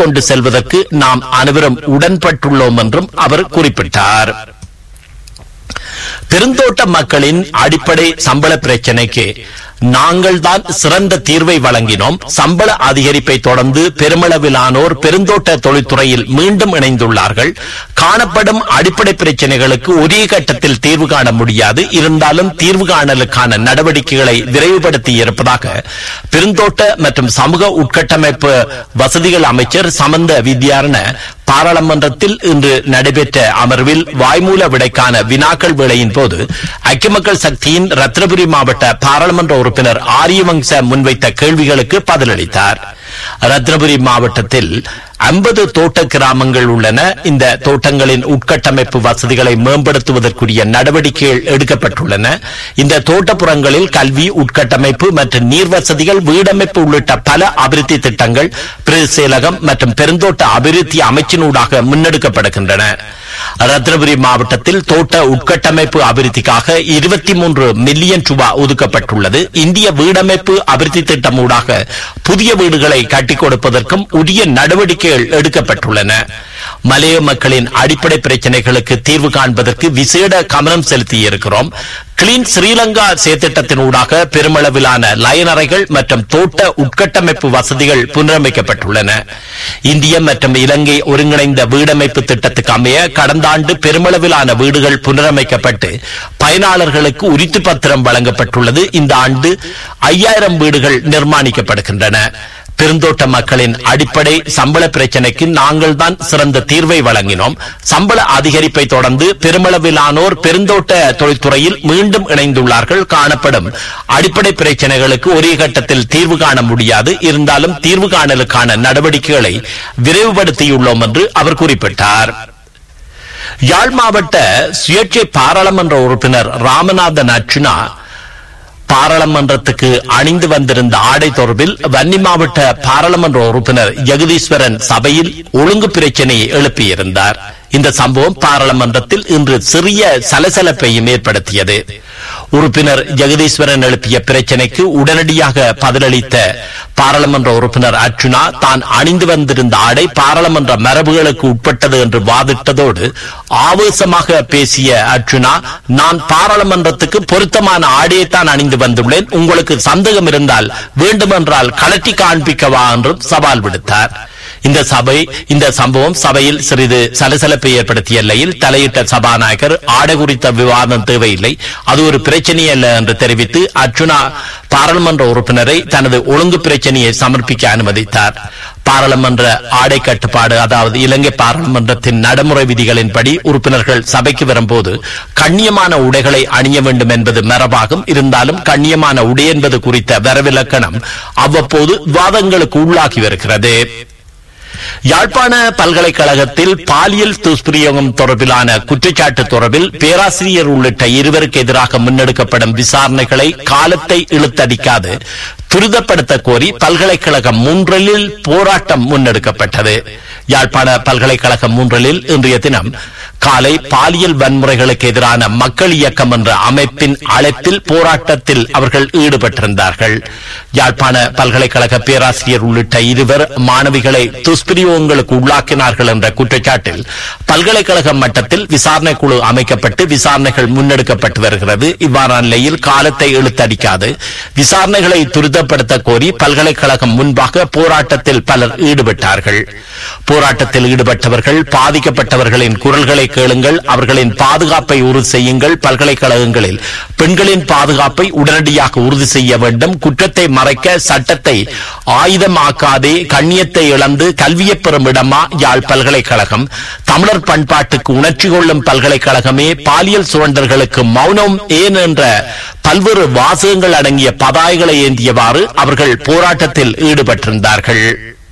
கொண்டு செல்வதற்கு நாம் அனைவரும் உடன்பட்டுள்ளோம் என்றும் அவர் குறிப்பிட்டார். பெருந்தோட்ட மக்களின் அடிப்படை சம்பள பிரச்சினைக்கு நாங்கள் தான் சிறந்த தீர்வை வழங்கினோம். சம்பள அதிகரிப்பை தொடர்ந்து பெருமளவிலானோர் பெருந்தோட்ட தொழில்துறையில் மீண்டும் இணைந்துள்ளார்கள். காணப்படும் அடிப்படை பிரச்சனைகளுக்கு ஒரே கட்டத்தில் தீர்வு காண முடியாது. இருந்தாலும் தீர்வு காணலுக்கான நடவடிக்கைகளை விரைவுபடுத்தி இருப்பதாக பெருந்தோட்ட மற்றும் சமூக உட்கட்டமைப்பு வசதிகள் அமைச்சர் சமந்த வித்யாரண பாராளுமன்றத்தில் இன்று நடைபெற்ற அமர்வில் வாய்மூல விடைக்கான வினாக்கள் வேளையின் போது ஐக்கிய மக்கள் சக்தியின் ரத்னபுரி மாவட்ட பாராளுமன்ற உறுப்பினர் ஆரியவங்ச முன்வைத்த கேள்விகளுக்கு பதிலளித்தார். ரத்னபுரி மாவட்டத்தில் 50 தோட்ட கிராமங்கள் உள்ளன. இந்த தோட்டங்களின் உட்கட்டமைப்பு வசதிகளை மேம்படுத்துவதற்குரிய நடவடிக்கைகள் எடுக்கப்பட்டுள்ளன. இந்த தோட்டப்புறங்களில் கல்வி, உட்கட்டமைப்பு மற்றும் நீர் வசதிகள், வீடமைப்பு உள்ளிட்ட பல அபிவிருத்தி திட்டங்கள் பிரதேசம் மற்றும் பெருந்தோட்ட அபிவிருத்தி அமைச்சினூடாக முன்னெடுக்கப்படுகின்றன. ரத்னபுரி மாவட்டத்தில் தோட்ட உட்கட்டமைப்பு அபிவிருத்திக்காக 23 மில்லியன் ரூபாய் ஒதுக்கப்பட்டுள்ளது. இந்திய வீடமைப்பு அபிவிருத்தி திட்டம் ஊடாக புதிய வீடுகளை கட்டிக் கொடுப்பதற்கும் உரிய நடவடிக்கைகள் எடுக்கப்பட்டுள்ளன. மலைய மக்களின் அடிப்படை பிரச்சனைகளுக்கு தீர்வு காண்பதற்கு விசேட கவனம் செலுத்தியிருக்கிறோம். கிளீன் ஸ்ரீலங்கா செயற்திட்டத்தின் ஊடாக பெருமளவிலான லயனறைகள் மற்றும் தோட்ட உட்கட்டமைப்பு வசதிகள் புனரமைக்கப்பட்டுள்ளன. இந்திய மற்றும் இலங்கை ஒருங்கிணைந்த வீடமைப்பு திட்டத்துக்கு அமைய கடந்த ஆண்டு பெருமளவிலான வீடுகள் புனரமைக்கப்பட்டு பயனாளர்களுக்கு உரித்து பத்திரம் வழங்கப்பட்டுள்ளது. இந்த ஆண்டு 5000 வீடுகள் நிர்மாணிக்கப்படுகின்றன. பெருந்தோட்ட மக்களின் அடிப்படை சம்பள பிரச்சனைக்கு நாங்கள் தான் சிறந்த தீர்வை வழங்கினோம். சம்பள அதிகரிப்பை தொடர்ந்து பெருமளவிலானோர் பெருந்தோட்ட தொழில்துறையில் மீண்டும் இணைந்துள்ளார்கள். காணப்படும் அடிப்படை பிரச்சனைகளுக்கு ஒரே கட்டத்தில் தீர்வு காண முடியாது. இருந்தாலும் தீர்வு காணலுக்கான நடவடிக்கைகளை விரைவுபடுத்தியுள்ளோம் என்று அவர் குறிப்பிட்டார். யாழ் மாவட்ட சுயேட்சை பாராளுமன்ற உறுப்பினர் ராமநாதன் அர்ச்சுனா பாராளுமன்றத்துக்கு அணிந்து வந்திருந்த ஆடை தொடர்பில் வன்னி மாவட்ட பாராளுமன்ற உறுப்பினர் ஜெகதீஸ்வரன் சபையில் ஒழுங்கு பிரச்சனையை எழுப்பியிருந்தார். இந்த சம்பவம் பாராளுமன்றத்தில் இன்று சிறிய சலசலப்பையும் ஏற்படுத்தியது. உறுப்பினர் ஜெகதீஸ்வரன் எழுப்பிய பிரச்சனைக்கு உடனடியாக பதிலளித்த பாராளுமன்ற உறுப்பினர் அர்ச்சுனா தான் அணிந்து வந்திருந்த ஆடை பாராளுமன்ற மரபுகளுக்கு உட்பட்டது என்று வாதிட்டதோடு ஆவேசமாக பேசிய அர்ச்சுனா, நான் பாராளுமன்றத்துக்கு பொருத்தமான ஆடையைத்தான் அணிந்து வந்துள்ளேன், உங்களுக்கு சந்தேகம் இருந்தால் வேண்டுமென்றால் கலட்டி காண்பிக்கவா என்றும் சவால் விடுத்தார். இந்த சம்பவம் சபையில் சிறிது சலசலப்பை ஏற்படுத்திய எல்லையில் தலையிட்ட சபாநாயகர் ஆடை குறித்த விவாதம் தேவையில்லை, அது ஒரு பிரச்சனை அல்ல என்று தெரிவித்து அர்ச்சுனா பாராளுமன்ற உறுப்பினரை தனது ஒழுங்கு பிரச்சனையை சமர்ப்பிக்க அனுமதித்தார். பாராளுமன்ற ஆடை கட்டுப்பாடு, அதாவது இலங்கை பாராளுமன்றத்தின் நடைமுறை விதிகளின்படி உறுப்பினர்கள் சபைக்கு வரும்போது கண்ணியமான உடைகளை அணிய வேண்டும் என்பது மரபாகும். இருந்தாலும் கண்ணியமான உடை என்பது குறித்த வரவிலக்கணம் அவ்வப்போது விவாதங்களுக்கு உள்ளாகி வருகிறது. யாழ்ப்பாண பல்கலைக்கழகத்தில் பாலியல் துஷ்பிரயோகம் தொடர்பிலான குற்றச்சாட்டு தொடர்பில் பேராசிரியர் உள்ளிட்ட 2 எதிராக முன்னெடுக்கப்படும் விசாரணைகளை காலத்தை இழுத்தடிக்காது துரிதப்படுத்த கோரி பல்கலைக்கழகம் 3 போராட்டம் முன்னெடுக்கப்பட்டது. யாழ்ப்பாண பல்கலைக்கழகம் 3 இன்றைய தினம் காலை பாலியல் வன்முறைகளுக்கு எதிரான மக்கள் இயக்கம் என்ற அமைப்பின் அழைப்பில் போராட்டத்தில் அவர்கள் ஈடுபட்டிருந்தார்கள். யாழ்ப்பாண பல்கலைக்கழக பேராசிரியர் உள்ளிட்ட 2 மாணவிகளை துஷ்பிரயோகங்களுக்கு உள்ளாக்கினார்கள் என்ற குற்றச்சாட்டில் பல்கலைக்கழக மட்டத்தில் விசாரணை குழு அமைக்கப்பட்டு விசாரணைகள் முன்னெடுக்கப்பட்டு வருகிறது. இவ்வாறான நிலையில் காலத்தை இழுத்தடிக்காது விசாரணைகளை துரிதப்படுத்த கோரி பல்கலைக்கழகம் முன்பாக போராட்டத்தில் பலர் ஈடுபட்டார்கள். போராட்டத்தில் ஈடுபட்டவர்கள், பாதிக்கப்பட்டவர்களின் குரல்களை கேளுங்கள், அவர்களின் பாதுகாப்பை உறுதி செய்யுங்கள், பல்கலைக்கழகங்களில் பெண்களின் பாதுகாப்பை உடனடியாக உறுதி செய்ய வேண்டும், குற்றத்தை மறைக்க சட்டத்தை ஆயுதமாக்காதே, கண்ணியத்தை இழந்து கல்வியை பெறும் இடமா யாழ் பல்கலைக்கழகம், தமிழர் பண்பாட்டுக்கு உணர்ச்சி கொள்ளும் பல்கலைக்கழகமே, பாலியல் சுரண்டல்களுக்கு மௌனம் ஏன் என்ற பல்வேறு வாசகங்கள் அடங்கிய பதாகைகளை ஏந்தியவாறு அவர்கள் போராட்டத்தில் ஈடுபட்டிருந்தார்கள்.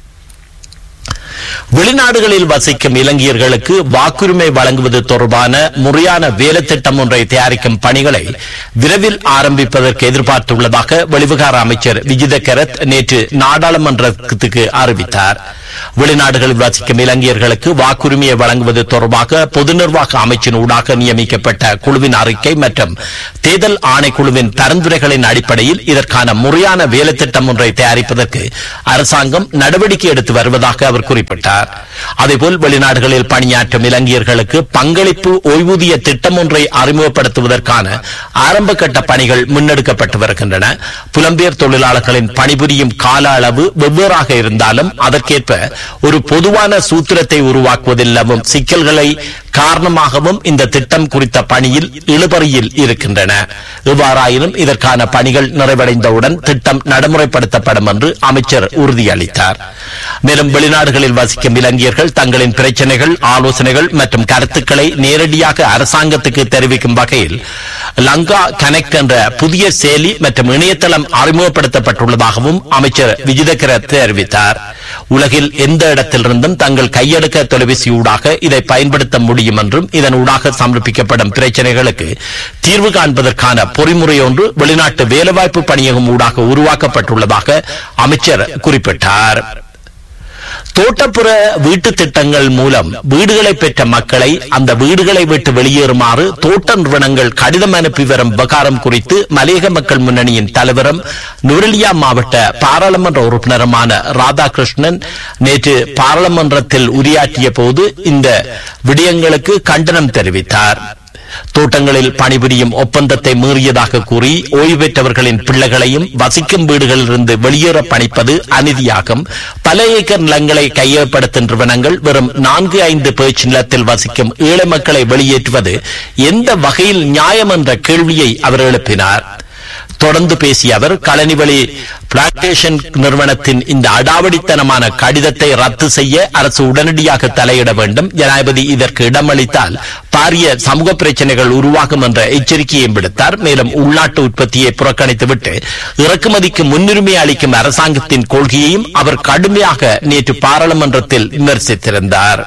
வெளிநாடுகளில் வசிக்கும் இலங்கையர்களுக்கு வாக்குரிமை வழங்குவது தொடர்பான முறையான வேலை திட்டம் ஒன்றை தயாரிக்கும் பணிகளை விரைவில் ஆரம்பிப்பதற்கு எதிர்பார்த்துள்ளதாக வெளிவிகார அமைச்சர் விஜித கரத் நேற்று நாடாளுமன்றத்துக்கு அறிவித்தார். வெளிநாடுகளில் வசிக்கும் இலங்கையர்களுக்கு வாக்குரிமையை வழங்குவது தொடர்பாக பொது நிர்வாக அமைச்சின் ஊடாக நியமிக்கப்பட்ட குழுவின் அறிக்கை மற்றும் தேர்தல் ஆணைக்குழுவின் பரிந்துரைகளின் அடிப்படையில் இதற்கான முறையான வேலை திட்டம் ஒன்றை தயாரிப்பதற்கு அரசாங்கம் நடவடிக்கை எடுத்து வருவதாக அவர் குறிப்பிட்டார். அதேபோல் வெளிநாடுகளில் பணியாற்றும் இலங்கையர்களுக்கு பங்களிப்பு ஓய்வூதிய திட்டம் ஒன்றை அறிமுகப்படுத்துவதற்கான ஆரம்ப கட்ட பணிகள் முன்னெடுக்கப்பட்டு வருகின்றன. புலம்பெயர் தொழிலாளர்களின் பணிபுரியும் கால அளவு வெவ்வேறாக இருந்தாலும் அதற்கேற்ப ஒரு பொதுவான சூத்திரத்தை உருவாக்குவதில் நிலவும் சிக்கல்களை காரணமாகவும் இந்த திட்டம் குறித்த பணியில் இழுபறியில் இருக்கின்றன. எவ்வாறாயினும் இதற்கான பணிகள் நிறைவடைந்தவுடன் திட்டம் நடைமுறைப்படுத்தப்படும் என்று அமைச்சர் உறுதியளித்தார். மேலும் வெளிநாடுகளில் வசிக்கும் இலங்கையர்கள் தங்களின் பிரச்சனைகள், ஆலோசனைகள் மற்றும் கருத்துக்களை நேரடியாக அரசாங்கத்துக்கு தெரிவிக்கும் வகையில் லங்கா கனெக்ட் என்ற புதிய செயலி மற்றும் இணையதளம் அறிமுகப்படுத்தப்பட்டுள்ளதாகவும் அமைச்சர் விஜிதகர தெரிவித்தார். உலகில் எந்த இடத்திலிருந்தும் தங்கள் கையடக்க தொலைபேசியூடாக இதை பயன்படுத்த முடியும் என்றும் இதன் ஊடாக சமர்ப்பிக்கப்படும் பிரச்சனைகளுக்கு தீர்வு காண்பதற்கான பொறிமுறை ஒன்று வெளிநாட்டு வேலைவாய்ப்பு பணியகம் ஊடாக உருவாக்கப்பட்டுள்ளதாக அமைச்சர் குறிப்பிட்டார். தோட்டப்புற வீட்டு திட்டங்கள் மூலம் வீடுகளை பெற்ற மக்களை அந்த வீடுகளை விட்டு வெளியேறுமாறு தோட்ட நிறுவனங்கள் கடிதம் அனுப்பி வரும் விவகாரம் குறித்து மலையக மக்கள் முன்னணியின் தலைவரும் நுவரெலியா மாவட்ட பாராளுமன்ற உறுப்பினருமான ராதாகிருஷ்ணன் நேற்று பாராளுமன்றத்தில் உரையாற்றிய போது இந்த விடயங்களுக்கு கண்டனம் தெரிவித்தார். தோட்டங்களில் பணிபுரியும் ஒப்பந்தத்தை மீறியதாக கூறி ஓய்வு பெற்றவர்களின் பிள்ளைகளையும் வசிக்கும் வீடுகளிலிருந்து வெளியேற பணிப்பது அநீதியாகும். பல ஏக்கர் நிலங்களை கையகப்படுத்தும் நிறுவனங்கள் வெறும் 4-5 பேச்சு நிலத்தில் வசிக்கும் ஏழை மக்களை வெளியேற்றுவது எந்த வகையில் நியாயம் என்ற கேள்வியை அவர் எழுப்பினார். தொடர்ந்து பேசிய அவர் களனிவழி பிளான்டேஷன் நிறுவனத்தின் இந்த அடாவடித்தனமான கடிதத்தை ரத்து செய்ய அரசு உடனடியாக தலையிட வேண்டும். ஜனாதிபதி இதற்கு இடமளித்தால் பாரிய சமூக பிரச்சனைகள் உருவாகும் என்ற எச்சரிக்கையை விடுத்தார். மேலும் உள்நாட்டு உற்பத்தியை புறக்கணித்துவிட்டு இறக்குமதிக்கு முன்னுரிமை அளிக்கும் அரசாங்கத்தின் கொள்கையையும் அவர் கடுமையாக நேற்று பாராளுமன்றத்தில் விமர்சித்திருந்தார்.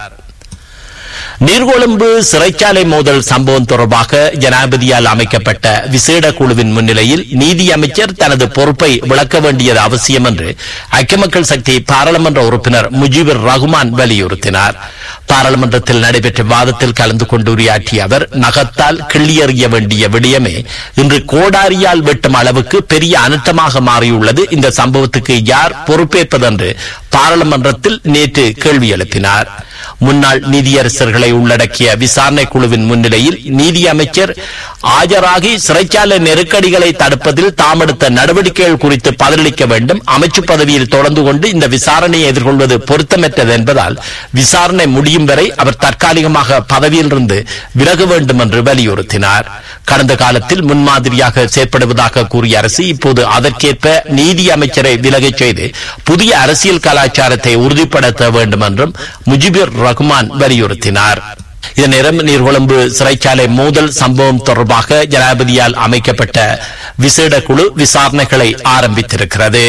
நீர்கொழும்பு சிறைச்சாலை மோதல் சம்பவம் தொடர்பாக ஜனாதிபதியால் அமைக்கப்பட்ட விசேட குழுவின் முன்னிலையில் நீதி அமைச்சர் தனது பொறுப்பை விளக்க வேண்டியது அவசியம் என்று ஐக்கிய மக்கள் சக்தி பாராளுமன்ற உறுப்பினர் முஜிபுர் ரஹ்மான் வலியுறுத்தினார். பாராளுமன்றத்தில் நடைபெற்ற வாதத்தில் கலந்து கொண்டு உரையாற்றிய அவர் நகத்தால் கிள்ளியறிய வேண்டிய விடயமே இன்று கோடாரியால் வெட்டும் அளவுக்கு பெரிய அனர்த்தமாக மாறியுள்ளது. இந்த சம்பவத்துக்கு யார் பொறுப்பேற்பது என்று பாராளுமன்றத்தில் நேற்று கேள்வி எழுப்பினார். முன்னாள் நீதியரசர்களை உள்ளடக்கிய விசாரணை குழுவின் முன்னிலையில் நீதி அமைச்சர் ஆஜராகி சிறைச்சாலை நெருக்கடிகளை தடுப்பதில் தாம் எடுத்த நடவடிக்கைகள் குறித்து பதிலளிக்க வேண்டும். அமைச்சு பதவியில் தொடர்ந்து கொண்டு இந்த விசாரணையை எதிர்கொள்வது பொருத்தமற்றது என்பதால் விசாரணை முடியும் வரை அவர் தற்காலிகமாக பதவியிலிருந்து விலக வேண்டும் என்று வலியுறுத்தினார். கடந்த காலத்தில் முன்மாதிரியாக செயற்படுவதாக கூறிய அரசு இப்போது அதற்கேற்ப நீதி அமைச்சரை விலகச் செய்து புதிய அரசியல் கலாச்சாரத்தை உறுதிப்படுத்த வேண்டும் என்றும் முஜிபுர் ரஹ்மான் வலியுறுத்தினார். இதன் நீர்கொழும்பு சிறைச்சாலை மோதல் சம்பவம் தொடர்பாக ஜனாதிபதியால் அமைக்கப்பட்ட விசேட குழு விசாரணைகளை ஆரம்பித்திருக்கிறது.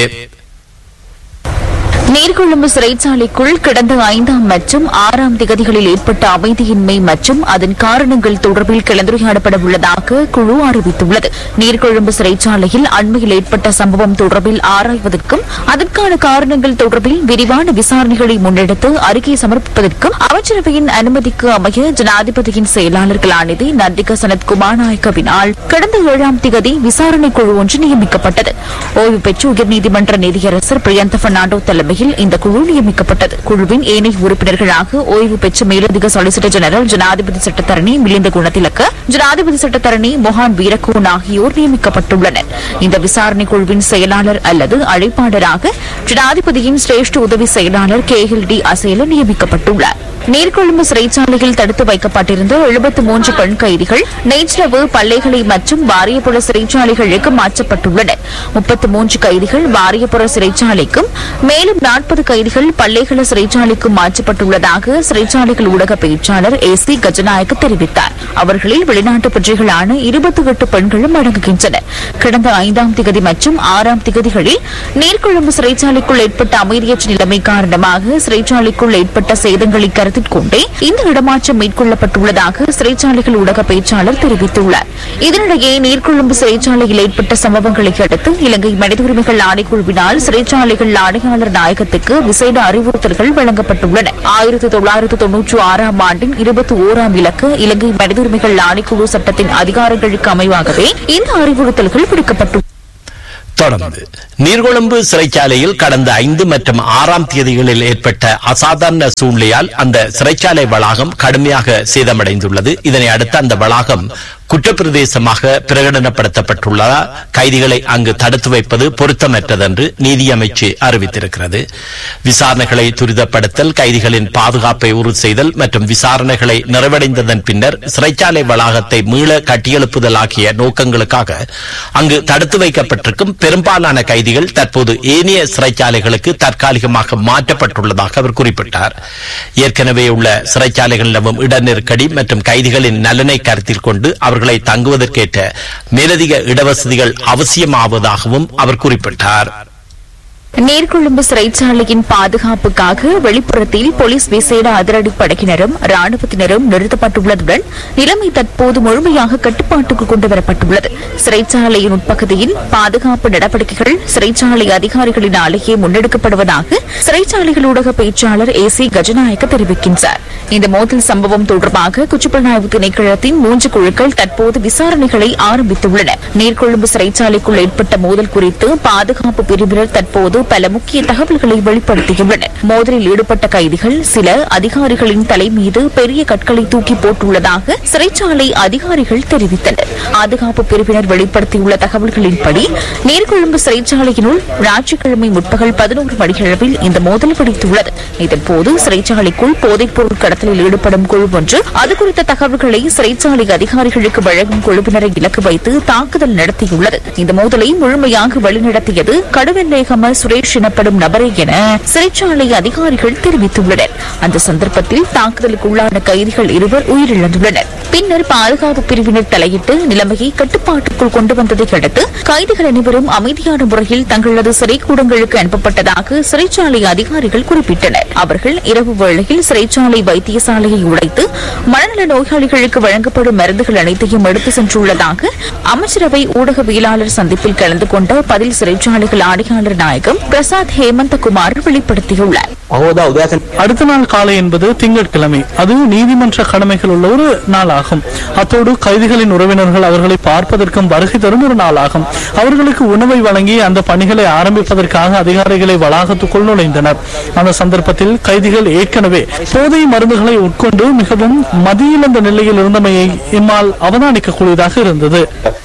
நீர்கொழும்பு சிறைச்சாலைக்குள் கடந்த 5ஆம் மற்றும் 6ஆம் திகதிகளில் ஏற்பட்ட அமைதியின்மை மற்றும் அதன் காரணங்கள் தொடர்பில் கலந்துரையாடப்பட உள்ளதாக குழு அறிவித்துள்ளது. நீர்கொழும்பு சிறைச்சாலையில் அண்மையில் ஏற்பட்ட சம்பவம் தொடர்பில் ஆராய்வதற்கும் அதற்கான காரணங்கள் தொடர்பில் விரிவான விசாரணைகளை முன்னெடுத்து அறிக்கை சமர்ப்பிப்பதற்கும் அமைச்சரவையின் அனுமதிக்கு அமைய ஜனாதிபதியின் செயலாளர்களானது நந்திக சனத் குமாரநாயக்கவினால் கடந்த 7ஆம் திகதி விசாரணை குழு ஒன்று நியமிக்கப்பட்டது. ஓய்வு பெற்ற உயர்நீதிமன்ற நீதியரசர் பிரியந்த பெர்னாண்டோ தலைமையில் இந்த குழு நியமிக்கப்பட்டது. குழுவின் ஏனைய உறுப்பினர்களாக ஓய்வு பெற்ற மேலதிக சொலிசிட்டர் ஜெனரல் ஜனாதிபதி சட்டத்தரணி மிலிந்த குணத்திலக்க, ஜனாதிபதி சட்டத்தரணி மொஹான் வீரகோன் ஆகியோர் நியமிக்கப்பட்டுள்ளனர். இந்த விசாரணை குழுவின் செயலாளர் அல்லது அழைப்பாளராக ஜனாதிபதியின் சிரேஷ்ட உதவி செயலாளர் KLD அசேல நியமிக்கப்பட்டுள்ளார். நீர்கொழும்பு சிறைச்சாலையில் தடுத்து வைக்கப்பட்டிருந்த 73 பெண் கைதிகள் நேற்றிரவு பல்லேகலை மற்றும் வாரியப்புற சிறைச்சாலைகளுக்கு மாற்றப்பட்டுள்ளனர். 33 கைதிகள் வாரியப்புற சிறைச்சாலைக்கும் மேலும் 40 கைதிகள் பல்லேகல சிறைச்சாலைக்கும் மாற்றப்பட்டுள்ளதாக சிறைச்சாலைகள் ஊடக பேச்சாளர் AC கஜநாயக்க தெரிவித்தார். அவர்களில் வெளிநாட்டு பிரஜைகளான 28 பெண்களும் அடங்குகின்றனர். கடந்த 5ஆம் திகதி மற்றும் 6ஆம் திகதிகளில் நீர்கொழும்பு சிறைச்சாலைக்குள் ஏற்பட்ட அமைதியற்ற நிலைமை காரணமாக சிறைச்சாலைக்குள் ஏற்பட்ட சேதங்களை கருத்தில் கருத்தில் கொண்டே இந்த இடமாற்றம் மேற்கொள்ளப்பட்டுள்ளதாக சிறைச்சாலைகள் ஊடக பேச்சாளர் தெரிவித்துள்ளார். இதனிடையே நீர்கொழும்பு சிறைச்சாலையில் ஏற்பட்ட சம்பவங்களை அடுத்து இலங்கை மனித உரிமைகள் ஆணைக்குழுவினால் சிறைச்சாலைகள் ஆணையாளர் நாயகத்துக்கு விசேட அறிவுறுத்தல்கள் வழங்கப்பட்டுள்ளன. 1996 ஆண்டின் 21ஆம் இலக்க இலங்கை மனித உரிமைகள் ஆணைக்குழு சட்டத்தின் அதிகாரங்களுக்கு அமைவாகவே இந்த அறிவுறுத்தல்கள் விடுக்கப்பட்டுள்ளன. தொடர்ந்து நீர்கொழும்பு சிறைச்சாலையில் கடந்த 5 மற்றும் 6ஆம் தேதிகளில் ஏற்பட்ட அசாதாரண சூழ்நிலையால் அந்த சிறைச்சாலை வளாகம் கடுமையாக சேதமடைந்துள்ளது. இதனை அடுத்து அந்த வளாகம் குற்றப்பிரதேசமாக பிரகடனப்படுத்தப்பட்டுள்ளதால் கைதிகளை அங்கு தடுத்து வைப்பது பொருத்தமற்றதென்று நீதியமைச்சு அறிவித்திருக்கிறது. விசாரணைகளை துரிதப்படுத்தல், கைதிகளின் பாதுகாப்பை உறுதி செய்தல் மற்றும் விசாரணைகளை நிறைவடைந்ததன் பின்னர் சிறைச்சாலை வளாகத்தை மீள கட்டியெழுப்புதல் ஆகிய நோக்கங்களுக்காக அங்கு தடுத்து வைக்கப்பட்டிருக்கும் பெரும்பாலான கைதிகள் தற்போது ஏனைய சிறைச்சாலைகளுக்கு தற்காலிகமாக மாற்றப்பட்டுள்ளதாக அவர் குறிப்பிட்டார். ஏற்கனவே உள்ள சிறைச்சாலைகள் நிலவும் இட நெருக்கடி மற்றும் கைதிகளின் நலனை கருத்தில் கொண்டு அவர்களை தங்குவதற்கேற்ற மேலதிக இடவசதிகள் அவசியமாவதாகவும் அவர் குறிப்பிட்டார். நீர்கொழும்பு சிறைச்சாலையின் பாதுகாப்புக்காக வெளிப்புறத்தில் போலீஸ் விசேட அதிரடிப்படையினரும் ராணுவத்தினரும் நிறுத்தப்பட்டுள்ளதுடன் நிலைமை தற்போது முழுமையாக கட்டுப்பாட்டுக்கு கொண்டுவரப்பட்டுள்ளது. சிறைச்சாலையின் உட்பகுதியில் பாதுகாப்பு நடவடிக்கைகள் சிறைச்சாலை அதிகாரிகளினாலேயே முன்னெடுக்கப்படுவதாக சிறைச்சாலைகள் ஊடக பேச்சாளர் AC கஜநாயக்க தெரிவிக்கின்றார். இந்த மோதல் சம்பவம் தொடர்பாக குற்றப்புலனாய்வு திணைக்களத்தின் 3 குழுக்கள் தற்போது விசாரணைகளை ஆரம்பித்துள்ளன. நீர்கொழும்பு சிறைச்சாலைக்குள் ஏற்பட்ட மோதல் குறித்து பாதுகாப்பு பிரிவினர் தற்போது பல முக்கிய தகவல்களை வெளிப்படுத்தியுள்ளனர். மோதலில் ஈடுபட்ட கைதிகள் சில அதிகாரிகளின் தலை மீது பெரிய கற்களை தூக்கி போட்டுள்ளதாக சிறைச்சாலை அதிகாரிகள் தெரிவித்தனர். பாதுகாப்பு பிரிவினர் வெளிப்படுத்தியுள்ள தகவல்களின்படி நீர்கொழும்பு சிறைச்சாலையினுள் ஞாயிற்றுக்கிழமை முற்பகல் 11 மணியளவில் இந்த மோதல் வெடித்துள்ளது. இதன்போது சிறைச்சாலைக்குள் போதைப்பொருள் கடத்தலில் ஈடுபடும் குழு ஒன்று அது குறித்த தகவல்களை சிறைச்சாலை அதிகாரிகளுக்கு வழங்கும் குழுவினரை இலக்கு வைத்து தாக்குதல் நடத்தியுள்ளது. இந்த மோதலை முழுமையாக வழிநடத்தியது கடுவெல்லேகம சுரேஷ் எனப்படும் நபரே என சிறைச்சாலை அதிகாரிகள் தெரிவித்துள்ளனர். அந்த சந்தர்ப்பத்தில் தாக்குதலுக்குள்ளான கைதிகள் 2 உயிரிழந்துள்ளனர். பின்னர் பாதுகாப்பு பிரிவினர் தலையிட்டு நிலைமையை கட்டுப்பாட்டுக்குள் கொண்டு வந்ததை அடுத்து கைதிகள் அனைவரும் அமைதியான முறையில் தங்களது சிறைக்கூடங்களுக்கு அனுப்பப்பட்டதாக சிறைச்சாலை அதிகாரிகள் குறிப்பிட்டனர். அவர்கள் இரவு வேளையில் சிறைச்சாலை வைத்தியசாலையை உடைத்து மனநல நோயாளிகளுக்கு வழங்கப்படும் மருந்துகள் அனைத்தையும் எடுத்து சென்றுள்ளதாக அமைச்சரவை ஊடகவியலாளர் சந்திப்பில் கலந்து கொண்ட பதில் சிறைச்சாலைகள் ஆணையாளர் நாயகம் பிரசாத் ஹேமந்தகுமார் வெளிப்படுத்தியுள்ளார். அடுத்த நாள் காலை என்பது திங்கட்கிழமை. அது நீதிமன்ற கடமைகள் உள்ள ஒரு நாளாகும். அத்தோடு கைதிகளின் உறவினர்கள் அவர்களை பார்ப்பதற்கும் வருகை தரும் ஒரு நாளாகும். அவர்களுக்கு உணவை வழங்கி அந்த பணிகளை ஆரம்பிப்பதற்காக அதிகாரிகளை வளாகத்துக்குள் நுழைந்தனர். அந்த சந்தர்ப்பத்தில் கைதிகள் ஏற்கனவே போதை மருந்துகளை உட்கொண்டு மிகவும் மதியிழந்த நிலையில் இருந்தமையை எம்மால் அவதானிக்கக்கூடியதாக இருந்தது.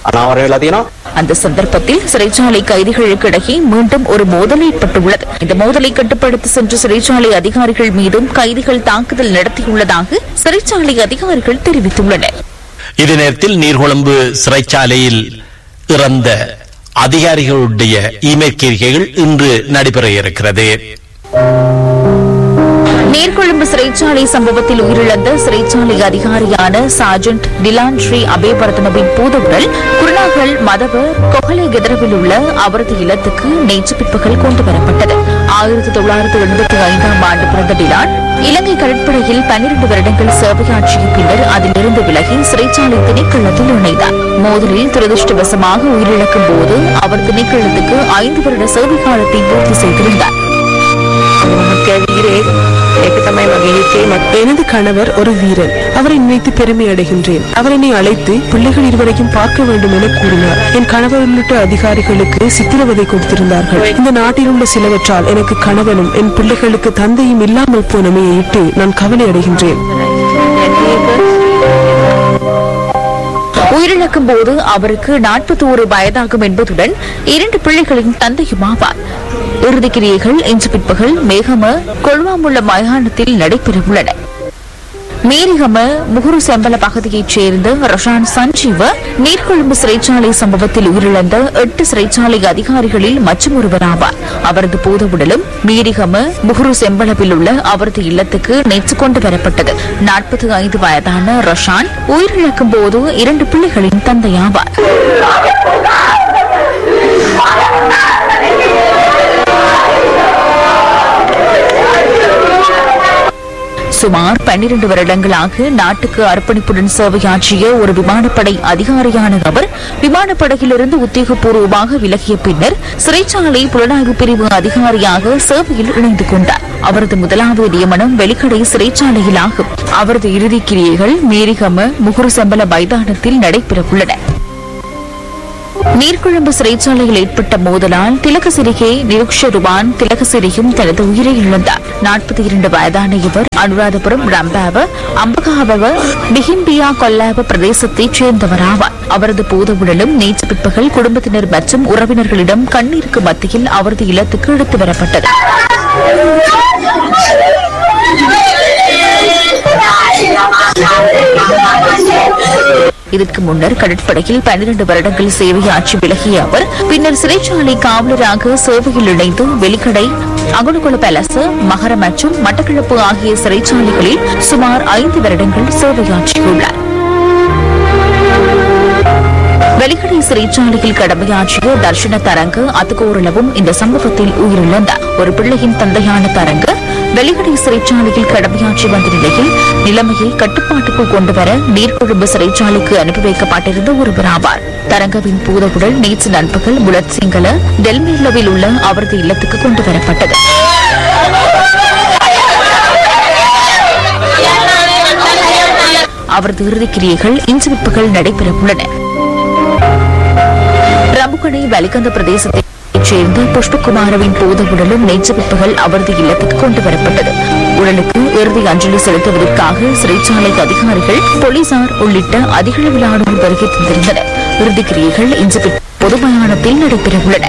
அந்த சந்தர்ப்பத்தில் சிறைச்சாலை கைதிகளுக்கு இடையே மீண்டும் ஒரு மோதல் ஏற்பட்டுள்ளது. இந்த மோதலை கட்டுப்படுத்த சென்ற சிறைச்சாலை அதிகாரிகள் மீதும் கைதிகள் தாக்குதல் நடத்தியுள்ளதாக சிறைச்சாலை அதிகாரிகள் தெரிவித்துள்ளனர். இதே நேரத்தில் நீர்கொழும்பு சிறைச்சாலையில் இறந்த அதிகாரிகளுடைய இமெயில் கேள்விகள் இன்று நடைபெற இருக்கிறது. நீர்கொழும்பு சிறைச்சாலை சம்பவத்தில் உயிரிழந்த சிறைச்சாலை அதிகாரியான சார்ஜென்ட் டிலான் ஸ்ரீ அபேவர்தனவின் பூதவுடல் குருநாகல் மதவ கொகலை கெதரவில் உள்ள அவரது இல்லத்துக்கு நேற்று பிற்பகல் கொண்டுவரப்பட்டது. 1985ஆம் ஆண்டு பிறந்த டிலான் இலங்கை கடற்படையில் 12 வருடங்கள் சேவையாற்றிய பின்னர் அதிலிருந்து விலகி சிறைச்சாலை திணைக்களத்தில் இணைந்தார். மோதலில் துரதிருஷ்டவசமாக உயிரிழக்கும் போது அவர் திணைக்களத்துக்கு 5 வருட சேவை காலத்தை பூர்த்தி செய்திருந்தார். எனது கணவர் ஒரு வீரன். அவரை நினைத்து பெருமை அடைகின்றேன். அவர் என்னை அழைத்து பிள்ளைகள் இருவரையும் பார்க்க வேண்டும் என கூறினார். என் கணவர் உள்ளிட்ட அதிகாரிகளுக்கு சித்திரவதை கொடுத்திருந்தார்கள். இந்த நாட்டில் உள்ள சிலவற்றால் எனக்கு கணவனும் என் பிள்ளைகளுக்கு தந்தையும் இல்லாமல் போனமையை இட்டு நான் கவலை அடைகின்றேன். உயிரிழக்கும் போது அவருக்கு 41 வயதாகும் என்பதுடன் 2 பிள்ளைகளின் தந்தையும் ஆவார். இறுதிக்கிரியைகள் இன்று பிற்பகல் மேகம கொள்வாமுள்ள மயானத்தில் நடைபெறவுள்ளன. மேரிகம முகுரு செம்பல பகுதியைச் சேர்ந்த ரஷான் சஞ்சீவ நீர்கொழும்பு சிறைச்சாலை சம்பவத்தில் உயிரிழந்த 8 சிறைச்சாலை அதிகாரிகளில் மற்றும் ஒருவராவார். அவரது பூதவுடலும் மேரிகம முகுரு செம்பலவில் உள்ள அவரது இல்லத்துக்கு நேற்று கொண்டு வரப்பட்டது. 45 வயதான ரஷான் உயிரிழக்கும் போது 2 பிள்ளைகளின் தந்தையாவார். சுமார் 12 வருடங்களாக நாட்டுக்கு அர்ப்பணிப்புடன் சேவையாற்றிய ஒரு விமானப்படை அதிகாரியான அவர் விமானப்படையிலிருந்து உத்தியோகபூர்வமாக விலகிய பின்னர் சிறைச்சாலை புலனாய்வு பிரிவு அதிகாரியாக சேவையில் இணைந்து கொண்டார். அவரது முதலாவது நியமனம் வெலிக்கடை சிறைச்சாலையில் ஆகும். அவரது இறுதிக் கிரியைகள் மேரிகம முகுருசம்பல மைதானத்தில் நடைபெறவுள்ளன. நீர்கொழும்பு சிறைச்சாலையில் ஏற்பட்ட மோதலால் திலகசிறிகே நிருக்ஷருவான் திலகசிறியும் தனது உயிரை இழந்தார். 42 வயதான இவர் அனுராதபுரம் ரம்பாவ அம்பகாவ டிஹிம்பியா கொல்லாவ பிரதேசத்தைச் சேர்ந்தவராவார். அவரது பூத உடலும் நேற்று பிற்பகல் குடும்பத்தினர் மற்றும் உறவினர்களிடம் கண்ணீருக்கு மத்தியில் அவரது இல்லத்துக்கு எடுத்து வரப்பட்டது. இதற்கு முன்னர் கடற்படையில் 12 வருடங்கள் சேவையாற்றி விலகிய அவர் பின்னர் சிறைச்சாலை காவலராக சேவையில் இணைந்து வெலிக்கடை, அகுணுகுல பேலஸ், மகர மற்றும் மட்டக்களப்பு ஆகிய சிறைச்சாலைகளில் சுமார் 5 வருடங்கள் சேவையாற்றியுள்ளார். வெலிக்கடை சிறைச்சாலையில் கடமையாற்றிய தர்ஷன தரங்க அதுகோரளவும் இந்த சம்பவத்தில் உயிரிழந்தார். ஒரு பிள்ளையின் தந்தையான தரங்க வெலிக்கடை சிறைச்சாலையில் கடமையாற்றி வந்த நிலையில் நிலைமையை கட்டுப்பாட்டுக்குள் கொண்டுவர நீர்கொழும்பு சிறைச்சாலைக்கு அனுப்பி வைக்கப்பட்டிருந்த ஒருவர் ஆவார். தரங்கவின் பூதவுடல் நேற்று நண்பகல் புலத் சிங்கள டெல்மேலவில் உள்ள அவரது இல்லத்துக்கு கொண்டுவரப்பட்டது. அவரது இறுதிக் கிரியைகள் இன்று பிற்பகல் நடைபெறவுள்ளன. ரம்புகணை வலிகந்த பிரதேசத்தைச் சேர்ந்த புஷ்பகுமாரவின் பூத உடலும் நேற்று பிற்பகல் அவரது இல்லத்துக்கு கொண்டுவரப்பட்டது. உடலுக்கு இறுதி அஞ்சலி செலுத்துவதற்காக சிறைச்சாலை அதிகாரிகள், போலீசார் உள்ளிட்ட அதிகளவிலானோர் வருகை தந்திருந்தனர். இறுதிக் கிரியைகள் இன்று பொது மயானத்தில் நடைபெறவுள்ளன.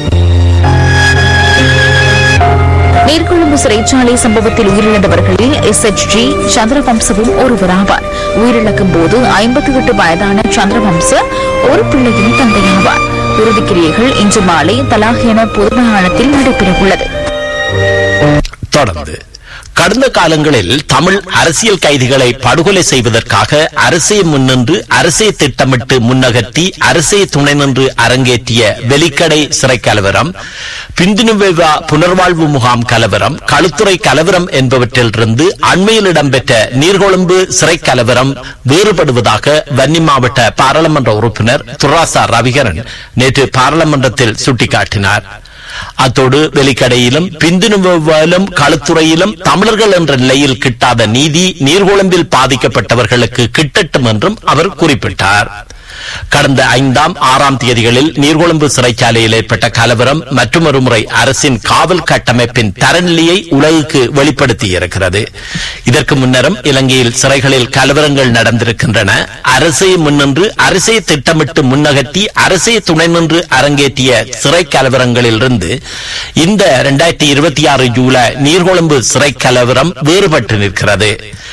நீர்கொழும்பு சிறைச்சாலை சம்பவத்தில் உயிரிழந்தவர்களில் SHG சந்திரவம்சவும் ஒருவராவார். உயிரிழக்கும் போது 58 வயதான சந்திரவம்ச ஒரு பிள்ளையின் தந்தையாவார். இறுதிக் கிரியைகள் இன்று மாலை தலாஹேன பொதுமயானத்தில் நடைபெறவுள்ளது. தொடர்ந்து கடந்த காலங்களில் தமிழ் அரசியல் கைதிகளை படுகொலை செய்வதற்காக அரசே முன்னின்று அரசே திட்டமிட்டு முன்னகர்த்தி அரசே துணை நின்று அரங்கேற்றிய வெலிக்கடை சிறை கலவரம், பிந்துனுவா புனர்வாழ்வு முகாம் கலவரம், களுத்துறை கலவரம் என்பவற்றிலிருந்து அண்மையில் இடம்பெற்ற நீர்கொழும்பு சிறை கலவரம் வேறுபடுவதாக வன்னி மாவட்ட பாராளுமன்ற உறுப்பினர் துராசா ரவிகரன் நேற்று பாராளுமன்றத்தில் சுட்டிக்காட்டினார். அத்தோடு வெலிக்கடையிலும் பிந்துனுவாலும் களுத்துறையிலும் தமிழர்கள் என்ற நிலையில் கிட்டாத நீதி நீர்கொழும்பில் பாதிக்கப்பட்டவர்களுக்கு கிட்டட்டும் என்றும் அவர் குறிப்பிட்டார். கடந்த 5ஆம் 6ஆம் தேதிகளில் நீர்கொழும்பு சிறைச்சாலையில் ஏற்பட்ட கலவரம் மற்றொரு முறை அரசின் காவல் கட்டமைப்பின் தரநிலையை உலகுக்கு வெளிப்படுத்தியிருக்கிறது. இதற்கு முன்னரும் இலங்கையில் சிறைகளில் கலவரங்கள் நடந்திருக்கின்றன. அரசே முன்னின்று அரசே திட்டமிட்டு முன்னகர்த்தி அரசே துணை நின்று அரங்கேற்றிய சிறை கலவரங்களில் இருந்து இந்த 2026 ஜூலை நீர்கொழும்பு சிறை கலவரம் வேறுபட்டு நிற்கிறது.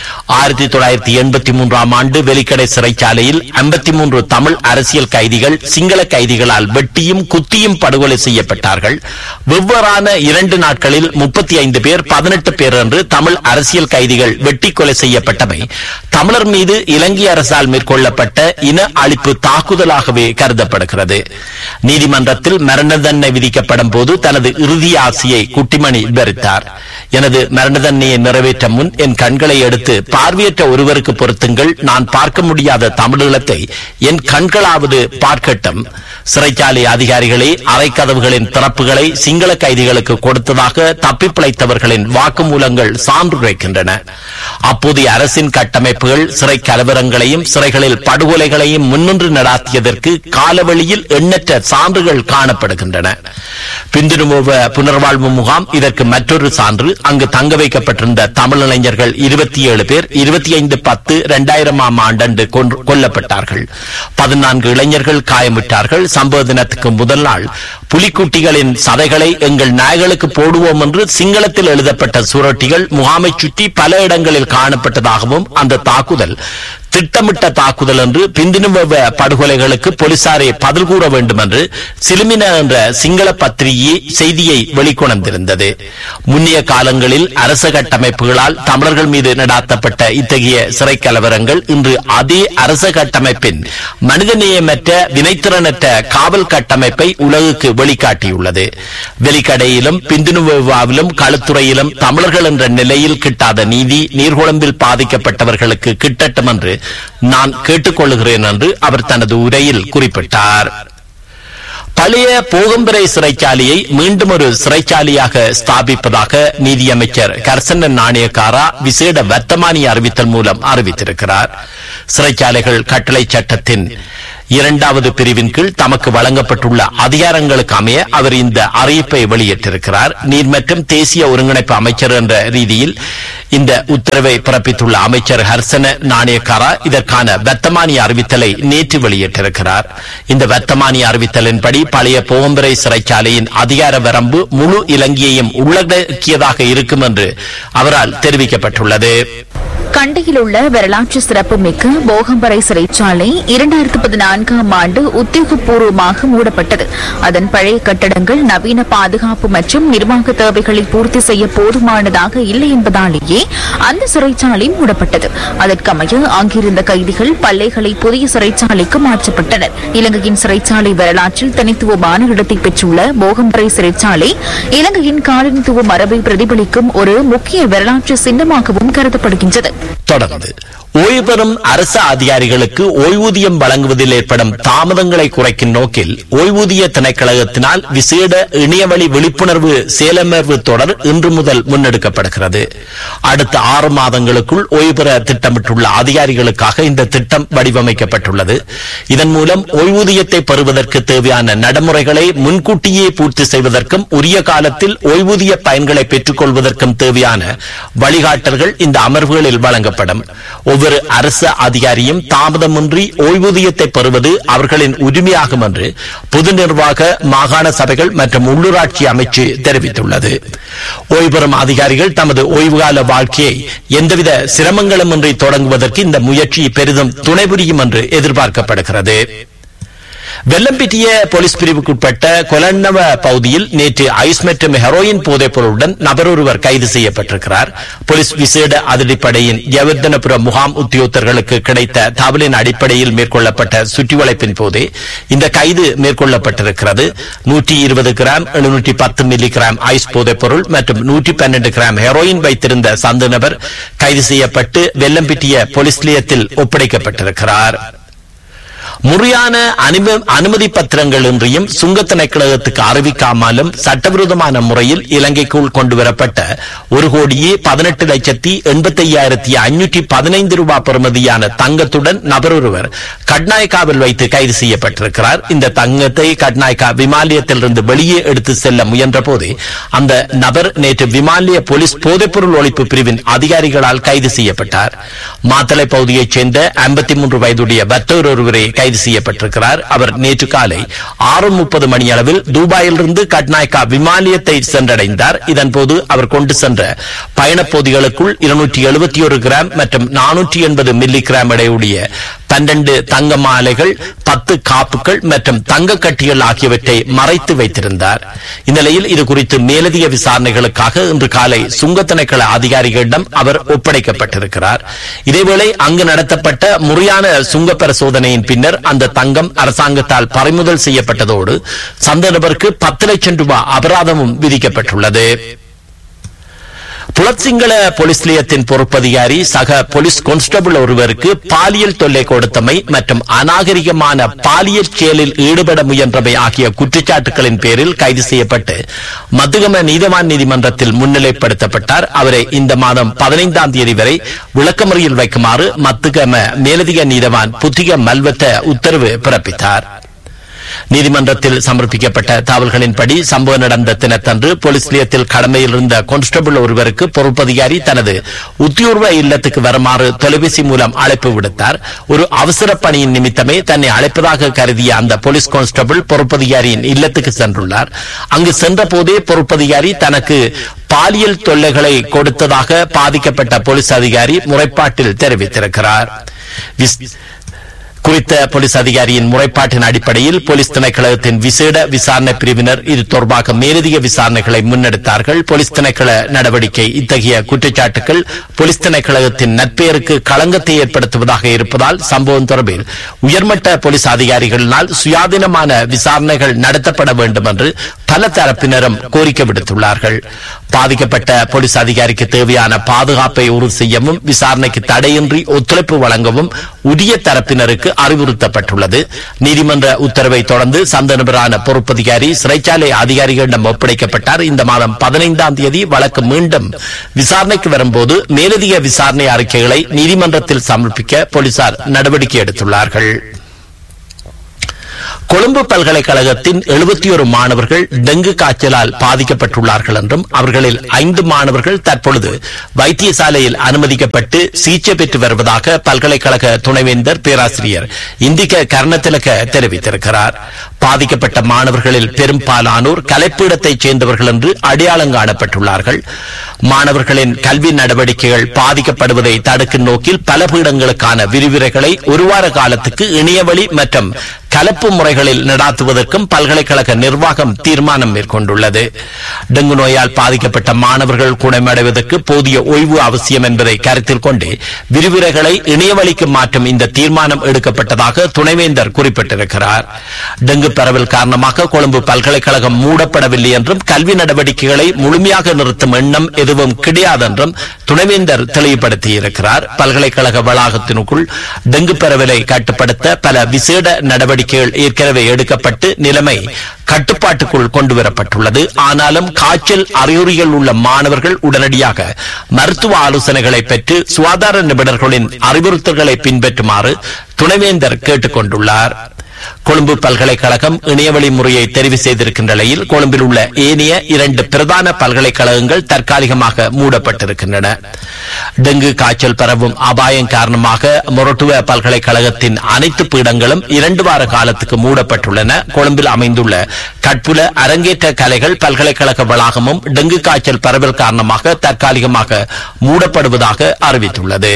1983ஆம் ஆண்டு வெலிக்கடை சிறைச்சாலையில் 53 தமிழ் அரசியல் கைதிகள் சிங்கள கைதிகளால் வெட்டியும் குத்தியும் படுகொலை செய்யப்பட்டார்கள். வெவ்வேறான 2 நாட்களில் 35 பேர் 18 பேர் என்று தமிழ் அரசியல் கைதிகள் வெட்டி கொலை செய்யப்பட்டவை தமிழர் மீது இலங்கை அரசால் மேற்கொள்ளப்பட்ட இன அழிப்பு தாக்குதலாகவே கருதப்படுகிறது. நீதிமன்றத்தில் மரண தண்டனை விதிக்கப்படும் போது தனது இறுதி ஆசையை குட்டிமணி விவரித்தார். எனது மரண தண்டனையை நிறைவேற்ற முன் என் கண்களை எடுத்து பார்வையற்ற ஒருவருக்கு பொருத்துங்கள். நான் பார்க்க முடியாத தமிழீழத்தை என் கண்களாவது பார்க்கட்டும். சிறைச்சாலை அதிகாரிகளே அறைக்கதவுகளின் திறப்புகளை சிங்கள கைதிகளுக்கு கொடுத்ததாக தப்பி பிழைத்தவர்களின் வாக்குமூலங்கள் சான்றுரைக்கின்றன. அப்போதைய அரசின் கட்டமைப்புகள் சிறை கலவரங்களையும் சிறைகளில் படுகொலைகளையும் முன்னின்று நடாத்தியதற்கு காலவெளியில் எண்ணற்ற சான்றுகள் காணப்படுகின்றன. பிந்துனுவ புனர்வாழ்வு முகாம் இதற்கு மற்றொரு சான்று. அங்கு தங்க வைக்கப்பட்டிருந்த தமிழ் இளைஞர்கள் 27 பேர் 25/10/2000ஆம் ஆண்டு கொல்லப்பட்டார்கள். 14 இளைஞர்கள் காயமுற்றார்கள். சம்பவ தினத்துக்கு முதல் நாள் புலிக்குட்டிகளின் சதைகளை எங்கள் நாய்களுக்கு போடுவோம் என்று சிங்களத்தில் எழுதப்பட்ட சுவரொட்டிகள் முகாமை சுற்றி பல இடங்களில் காணப்பட்டதாகவும் அந்த தாக்குதல் திட்டமிட்ட தாக்குதல் என்று பிந்தினுவ படுகொலைகளுக்கு போலீசாரை பதில் கூற வேண்டும் என்று சிலுமின என்ற சிங்கள பத்திரிகை செய்தியை வெளிக்கொணர்ந்திருந்தது. முன்னைய காலங்களில் அரச கட்டமைப்புகளால் தமிழர்கள் மீது நடாத்தப்பட்ட இத்தகைய சிறை கலவரங்கள் இன்று அதே அரச கட்டமைப்பின் மனிதநேயமற்ற வினைத்திறனற்ற காவல் கட்டமைப்பை உலகுக்கு வெளிக்காட்டியுள்ளது. வெளிக்கடையிலும் பிந்தினுவாவிலும் களுத்துறையிலும் தமிழர்கள் என்ற நிலையில் கிட்டாத நீதி நீர்கொழும்பில் பாதிக்கப்பட்டவர்களுக்கு கிட்டட்டும் என்று நான் கேட்டுக்கொள்கிறேன் என்று அவர் தனது உரையில் குறிப்பிட்டார். பழைய போகம்பரை சிறைச்சாலையை மீண்டும் ஒரு சிறைச்சாலையாக ஸ்தாபிப்பதாக நீதியமைச்சர் கர்சன நாணயக்காரா விசேட வர்த்தமானி அறிவித்தல் மூலம் அறிவித்திருக்கிறார். சிறைச்சாலைகள் கட்டளை சட்டத்தின் 2வது பிரிவின் கீழ் தமக்கு வழங்கப்பட்டுள்ள அதிகாரங்களுக்கு அமைய அவர் இந்த அறிவிப்பை வெளியிட்டிருக்கிறார். நீர் மற்றும் தேசிய ஒருங்கிணைப்பு அமைச்சர் என்ற ரீதியில் இந்த உத்தரவை பிறப்பித்துள்ள அமைச்சர் ஹர்சன நாணயக்காரா இதற்கான வர்த்தமானி அறிவித்தலை நேற்று வெளியிட்டிருக்கிறார். இந்த வர்த்தமானி அறிவித்தலின்படி பழைய போகம்பரை சிறைச்சாலையின் அதிகார வரம்பு முழு இலங்கையையும் உள்ளடக்கியதாக இருக்கும் என்று அவரால் தெரிவிக்கப்பட்டுள்ளது. கண்டியில் உள்ள வரலாற்று சிறப்புமிக்க போகம்பரை சிறைச்சாலை 2014ஆம் ஆண்டு உத்தியோகபூர்வமாக மூடப்பட்டது. அதன் பழைய கட்டடங்கள் நவீன பாதுகாப்பு மற்றும் நிர்வாக தேவைகளை பூர்த்தி செய்ய போதுமானதாக இல்லை என்பதாலேயே அந்த சிறைச்சாலை மூடப்பட்டது. அதற்கமைய அங்கிருந்த கைதிகள் பல்லைகளை புதிய சிறைச்சாலைக்கு மாற்றப்பட்டனர். இலங்கையின் சிறைச்சாலை வரலாற்றில் தனித்துவமான இடத்தை பெற்றுள்ள போகம்பரை சிறைச்சாலை இலங்கையின் காலனித்துவ மரபை பிரதிபலிக்கும் ஒரு முக்கிய வரலாற்று சின்னமாகவும் கருதப்படுகின்றது. தொடர்ந்து ஓய்வு பெறும் அரசு அதிகாரிகளுக்கு ஓய்வூதியம் வழங்குவதில் ஏற்படும் தாமதங்களை குறைக்கும் நோக்கில் ஓய்வூதிய திணைக்களத்தினால் விசேட இணையவழி விழிப்புணர்வு செயலமர்வு தொடர் இன்று முதல் முன்னெடுக்கப்படுகிறது. அடுத்த 6 மாதங்களுக்குள் ஓய்வு பெற திட்டமிட்டுள்ள அதிகாரிகளுக்காக இந்த திட்டம் வடிவமைக்கப்பட்டுள்ளது. இதன் மூலம் ஓய்வூதியத்தை பெறுவதற்கு தேவையான நடைமுறைகளை முன்கூட்டியே பூர்த்தி செய்வதற்கும் உரிய காலத்தில் ஓய்வூதிய பயன்களை பெற்றுக் கொள்வதற்கும் தேவையான வழிகாட்டல்கள் இந்த அமர்வுகளில் வழங்கப்படும். ஒவ்வொரு அரசு அதிகாரியும் தாமதமின்றி ஓய்வூதியத்தை பெறுவது அவர்களின் உரிமையாகும் என்று பொது நிர்வாக மாகாண சபைகள் மற்றும் உள்ளூராட்சி அமைச்சு தெரிவித்துள்ளது. ஓய்வு பெறும் அதிகாரிகள் தமது ஓய்வுகால வாழ்க்கையை எந்தவித சிரமங்களுமின்றி தொடங்குவதற்கு இந்த முயற்சி பெரிதும் துணை புரியும் என்று எதிர்பார்க்கப்படுகிறது. வெள்ளம்பிட்டிய போலீஸ் பிரிவுக்குட்பட்ட கொலன்னவ பகுதியில் நேற்று ஐஸ் மற்றும் ஹெரோயின் போதைப் பொருளுடன் நபர் ஒருவர் கைது செய்யப்பட்டிருக்கிறார். போலீஸ் விசேட அதிரடிப்படையின் ஜெயவர்தனபுர முகாம் உத்தியோகத்தர்களுக்கு கிடைத்த தகவலின் அடிப்படையில் மேற்கொள்ளப்பட்ட சுற்றிவளைப்பின் போதே இந்த கைது மேற்கொள்ளப்பட்டிருக்கிறது. 120 கிராம் 710 மில்லிகிராம் ஐஸ் போதைப் பொருள் மற்றும் 112 கிராம் ஹெரோயின் வைத்திருந்த சந்த நபர் கைது செய்யப்பட்டு வெள்ளம்பிட்டிய போலீஸ் நிலையத்தில் ஒப்படைக்கப்பட்டிருக்கிறார். முறையான அனுமதி பத்திரங்கள் இன்றியும் சுங்க திணைக்களத்துக்கு அறிவிக்காமலும் சட்டவிரோதமான முறையில் இலங்கைக்குள் கொண்டுவரப்பட்ட 1,18,85,515 ரூபாய் பெறுமதியான தங்கத்துடன் நபர் ஒருவர் கட்நாயக்காவில் வைத்து கைது செய்யப்பட்டிருக்கிறார். இந்த தங்கத்தை கட்நாயக்கா விமானியத்திலிருந்து வெளியே எடுத்து செல்ல முயன்ற போது அந்த நபர் நேற்று விமானிய போலீஸ் போதைப்பொருள் ஒழிப்பு பிரிவின் அதிகாரிகளால் கைது செய்யப்பட்டார். மாத்தளை பகுதியைச் சேர்ந்த 53 வயதுடைய வர்த்தகர் ஒருவரை கைது செய்யப்பட்டிருக்கிறார். அவர் நேற்று காலை 6:30 மணியளவில் துபாயிலிருந்து கட்நாயக்கா விமானியத்தை சென்றடைந்தார். இதன்போது அவர் கொண்டு சென்ற பயணப்பொதிகளுக்குள் 271 கிராம் மற்றும் 480 மில்லிகிராம் எடையுடைய 12 தங்க மாலைகள் 10 காப்புகள் மற்றும் தங்க கட்டிகள் ஆகியவற்றை மறைத்து வைத்திருந்தார். இந்நிலையில் இதுகுறித்து மேலதிக விசாரணைகளுக்காக இன்று காலை சுங்க திணைக்கள அதிகாரிகளிடம் அவர் ஒப்படைக்கப்பட்டிருக்கிறார். இதேவேளை அங்கு நடத்தப்பட்ட முறையான சுங்க பரிசோதனையின் பின்னர் அந்த தங்கம் அரசாங்கத்தால் பறிமுதல் செய்யப்பட்டதோடு சந்த நபருக்கு 10 லட்சம் ரூபாய் அபராதமும் விதிக்கப்பட்டுள்ளது. புலத்சிங்கள போலீஸ் நிலையத்தின் பொறுப்பதிகாரி சக போலீஸ் கான்ஸ்டபிள் ஒருவருக்கு பாலியல் தொல்லை கொடுத்தமை மற்றும் அநாகரிகமான பாலியல் செயலில் ஈடுபட முயன்றமை ஆகிய குற்றச்சாட்டுகளின் பேரில் கைது செய்யப்பட்டு மத்துகம நீதவான் நீதிமன்றத்தில் முன்னிலைப்படுத்தப்பட்டார். அவரை இந்த மாதம் 15ஆம் தேதி வரை விளக்கமறியல் வைக்குமாறு மத்துகம மேலதிக நீதவான் புத்திக மல்வத்த உத்தரவு பிறப்பித்தார். நீதிமன்றத்தில் சமர்ப்பிக்கப்பட்ட தகவல்களின்படி சம்பவம் நடந்த தினத்தன்று போலீஸ் நிலையத்தில் கடமையில் இருந்த கான்ஸ்டபிள் ஒருவருக்கு பொறுப்பதிகாரி தனது உத்தியோர்வ இல்லத்துக்கு வருமாறு தொலைபேசி மூலம் அழைப்பு விடுத்தார். ஒரு அவசர பணியின் நிமித்தமே தன்னை அழைப்பதாக கருதிய அந்த போலீஸ் கான்ஸ்டபிள் பொறுப்பதிகாரியின் இல்லத்துக்கு சென்றுள்ளார். அங்கு சென்ற போதே பொறுப்பதிகாரி தனக்கு பாலியல் தொல்லைகளை கொடுத்ததாக பாதிக்கப்பட்ட போலீஸ் அதிகாரி முறைப்பாட்டில் தெரிவித்திருக்கிறார். குறித்த போலீஸ் அதிகாரியின் முறைப்பாட்டின் அடிப்படையில் போலீஸ் திணைக்களத்தின் விசேட விசாரணை பிரிவினர் இது தொடர்பாக மேலதிக விசாரணைகளை முன்னெடுத்தார்கள். போலீஸ் திணைக்கள நடவடிக்கை இத்தகைய குற்றச்சாட்டுகள் போலீஸ் திணைக்களத்தின் நற்பெயருக்கு களங்கத்தை ஏற்படுத்துவதாக இருப்பதால் சம்பவம் தொடர்பில் உயர்மட்ட போலீஸ் அதிகாரிகளினால் சுயாதீனமான விசாரணைகள் நடத்தப்பட வேண்டும் என்று பல தரப்பினரும் கோரிக்கை விடுத்துள்ளார்கள். பாதிக்கப்பட்ட போலீஸ் அதிகாரிக்கு தேவையான பாதுகாப்பை உறுதி செய்யவும் விசாரணைக்கு தடையின்றி ஒத்துழைப்பு வழங்கவும் உரிய தரப்பினருக்கு அறிவுறுத்தப்பட்டுள்ளது. நீதிமன்ற உத்தரவை தொடர்ந்து சந்த நபரான பொறுப்பதிகாரி சிறைச்சாலை அதிகாரிகளிடம் ஒப்படைக்கப்பட்டார். இந்த மாதம் 15ஆம் தேதி வழக்கு மீண்டும் விசாரணைக்கு வரும்போது மேலதிக விசாரணை அறிக்கைகளை நீதிமன்றத்தில் சமர்ப்பிக்க போலீசார் நடவடிக்கை எடுத்துள்ளார்கள். கொழும்பு பல்கலைக்கழகத்தின் 71 மாணவர்கள் டெங்கு காய்ச்சலால் பாதிக்கப்பட்டுள்ளார்கள் என்றும் அவர்களில் 5 மாணவர்கள் தற்பொழுது வைத்தியசாலையில் அனுமதிக்கப்பட்டு சிகிச்சை பெற்று வருவதாக பல்கலைக்கழக துணைவேந்தர் பேராசிரியர் இந்திக கர்ணத்திலக தெரிவித்திருக்கிறார். பாதிக்கப்பட்ட மாணவர்களில் பெரும்பாலானோர் கலைப்பீடத்தைச் சேர்ந்தவர்கள் என்று அடையாளம் காணப்பட்டுள்ளார்கள். மாணவர்களின் கல்வி நடவடிக்கைகள் பாதிக்கப்படுவதை தடுக்கும் நோக்கில் பல பீடங்களுக்கான விரிவுரைகளை ஒரு வார காலத்துக்கு இணையவழி மற்றும் கலப்பு முறைகளில் நடாத்துவதற்கும் பல்கலைக்கழக நிர்வாகம் தீர்மானம் மேற்கொண்டுள்ளது. டெங்கு நோயால் பாதிக்கப்பட்ட மாணவர்கள் குணமடைவதற்கு போதிய ஓய்வு அவசியம் என்பதை கருத்தில் கொண்டு விரிவுரைகளை இணையவழிக்கு மாற்றும் இந்த தீர்மானம் எடுக்கப்பட்டதாக துணைவேந்தர் குறிப்பிட்டிருக்கிறார். டெங்கு பரவல் காரணமாக கொழும்பு பல்கலைக்கழகம் மூடப்படவில்லை என்றும் கல்வி நடவடிக்கைகளை முழுமையாக நிறுத்தும் எண்ணம் எதுவும் கிடையாது என்றும் துணைவேந்தர் தெளிவுபடுத்தியிருக்கிறார். பல்கலைக்கழக வளாகத்தினுக்குள் டெங்கு பரவலை கட்டுப்படுத்த பல விசேட நடவடிக்கைகள் ஏற்கனவே எடுக்கப்பட்டு நிலைமை கட்டுப்பாட்டுக்குள் கொண்டுவரப்பட்டுள்ளது. ஆனாலும் காய்ச்சல் அறிகுறிகள் உள்ள மாணவர்கள் உடனடியாக மருத்துவ ஆலோசனைகளை பெற்று சுகாதார நிபுணர்களின் அறிவுறுத்தல்களை பின்பற்றுமாறு துணைவேந்தர் கேட்டுக் கொண்டுள்ளார். கொழும்பு பல்கலைக்கழகம் இணையவழி முறையை தெரிவு செய்திருக்கின்ற நிலையில் கொழும்பில் உள்ள ஏனைய 2 பிரதான பல்கலைக்கழகங்கள் தற்காலிகமாக மூடப்பட்டிருக்கின்றன. டெங்கு காய்ச்சல் பரவும் அபாயம் காரணமாக மொரட்டுவ பல்கலைக்கழகத்தின் அனைத்து பீடங்களும் 2 வார காலத்துக்கு மூடப்பட்டுள்ளன. கொழும்பில் அமைந்துள்ள கட்புல அரங்கேற்ற கலைகள் பல்கலைக்கழக வளாகமும் டெங்கு காய்ச்சல் பரவல் காரணமாக தற்காலிகமாக மூடப்படுவதாக அறிவித்துள்ளது.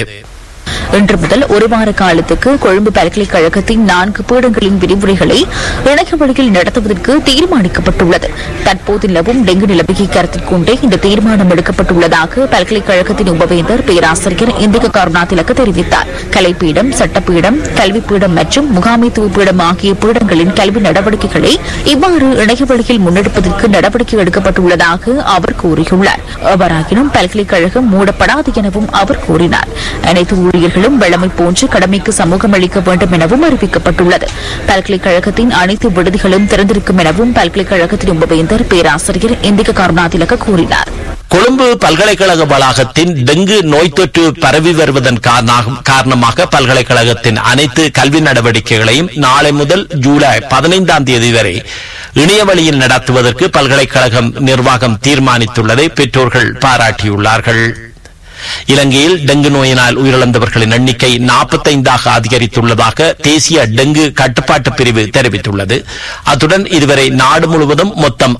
இன்று முதல் ஒரு வார காலத்துக்கு கொழும்பு பல்கலைக்கழகத்தின் 4 பீடங்களின் விரிவுரைகளை இணைய வழியில் நடத்துவதற்கு தீர்மானிக்கப்பட்டுள்ளது. தற்போது நிலவும் டெங்கு நிலைமையை கருத்தில் கொண்டே இந்த தீர்மானம் எடுக்கப்பட்டுள்ளதாக பல்கலைக்கழகத்தின் உபவேந்தர் பேராசிரியர் இந்திக கருணாதிலக தெரிவித்தார். கலைப்பீடம், சட்டப்பீடம், கல்விப்பீடம் மற்றும் முகாமைத்துவ பீடம் ஆகிய பீடங்களின் கல்வி நடவடிக்கைகளை இவ்வாறு இணைய வழியில் முன்னெடுப்பதற்கு நடவடிக்கை எடுக்கப்பட்டுள்ளதாக அவர் கூறியுள்ளார். எவ்வாறாயினும் பல்கலைக்கழகம் மூடப்படாது எனவும் அவர் கூறினார். அனைத்து ஊழியர்களும் வழமை போன்று கடமைக்கு சமூகம் அளிக்க வேண்டும் எனவும் அறிவிக்கப்பட்டுள்ளது. பல்கலைக்கழகத்தின் அனைத்து விடுதிகளும் திறந்திருக்கும் எனவும் பல்கலைக்கழகத்தின் உபவேந்தர் பேராசிரியர் இந்திக கருணாதிலக கூறினார். கொழும்பு பல்கலைக்கழக வளாகத்தின் டெங்கு நோய் தொற்று பரவி வருவதன் காரணமாக பல்கலைக்கழகத்தின் அனைத்து கல்வி நடவடிக்கைகளையும் நாளை முதல் ஜூலை 15ஆம் தேதி வரை இணைய வழியில் நடத்துவதற்கு பல்கலைக்கழகம் நிர்வாகம் தீர்மானித்துள்ளதை பெற்றோர்கள் பாராட்டியுள்ளார்கள். இலங்கையில் டெங்கு நோயினால் உயிரிழந்தவர்களின் எண்ணிக்கை 45ஆக அதிகரித்துள்ளதாக தேசிய டெங்கு கட்டுப்பாட்டு பிரிவு தெரிவித்துள்ளது. அத்துடன் இதுவரை நாடு முழுவதும் மொத்தம்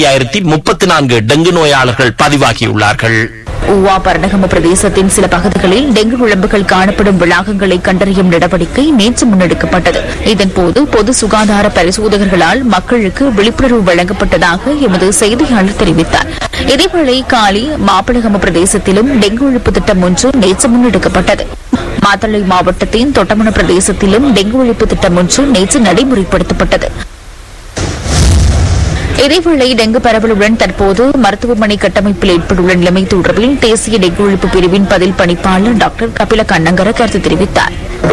65,034 டெங்கு நோயாளர்கள் பதிவாகியுள்ளார்கள். ஊவா பரணகம பிரதேசத்தின் சில பகுதிகளில் டெங்கு குழம்புகள் காணப்படும் வளாகங்களை கண்டறியும் நடவடிக்கை நேற்று முன்னெடுக்கப்பட்டது. இதன்போது பொது சுகாதார பரிசோதகர்களால் மக்களுக்கு விழிப்புணர்வு வழங்கப்பட்டதாக எமது செய்தியாளர் தெரிவித்தார். இதேவேளை காலி மாப்பளகம பிரதேசத்திலும் டெங்கு ஒழிப்பு திட்டம் ஒன்று நேற்று முன்னெடுக்கப்பட்டது. மாத்தளை மாவட்டத்தின் தொட்டமன பிரதேசத்திலும் டெங்கு ஒழிப்பு திட்டம் ஒன்று நேற்று நடைமுறைப்படுத்தப்பட்டது. இதேவேளை டெங்கு பரவலுடன் தற்போது மருத்துவமனை கட்டமைப்பில் ஏற்பட்டுள்ள நிலைமை தொடர்பில் தேசிய டெங்கு ஒழிப்பு பிரிவின் பதில் பணிப்பாளர் டாக்டர் கபில கண்ணங்கர கருத்து தெரிவித்தார்.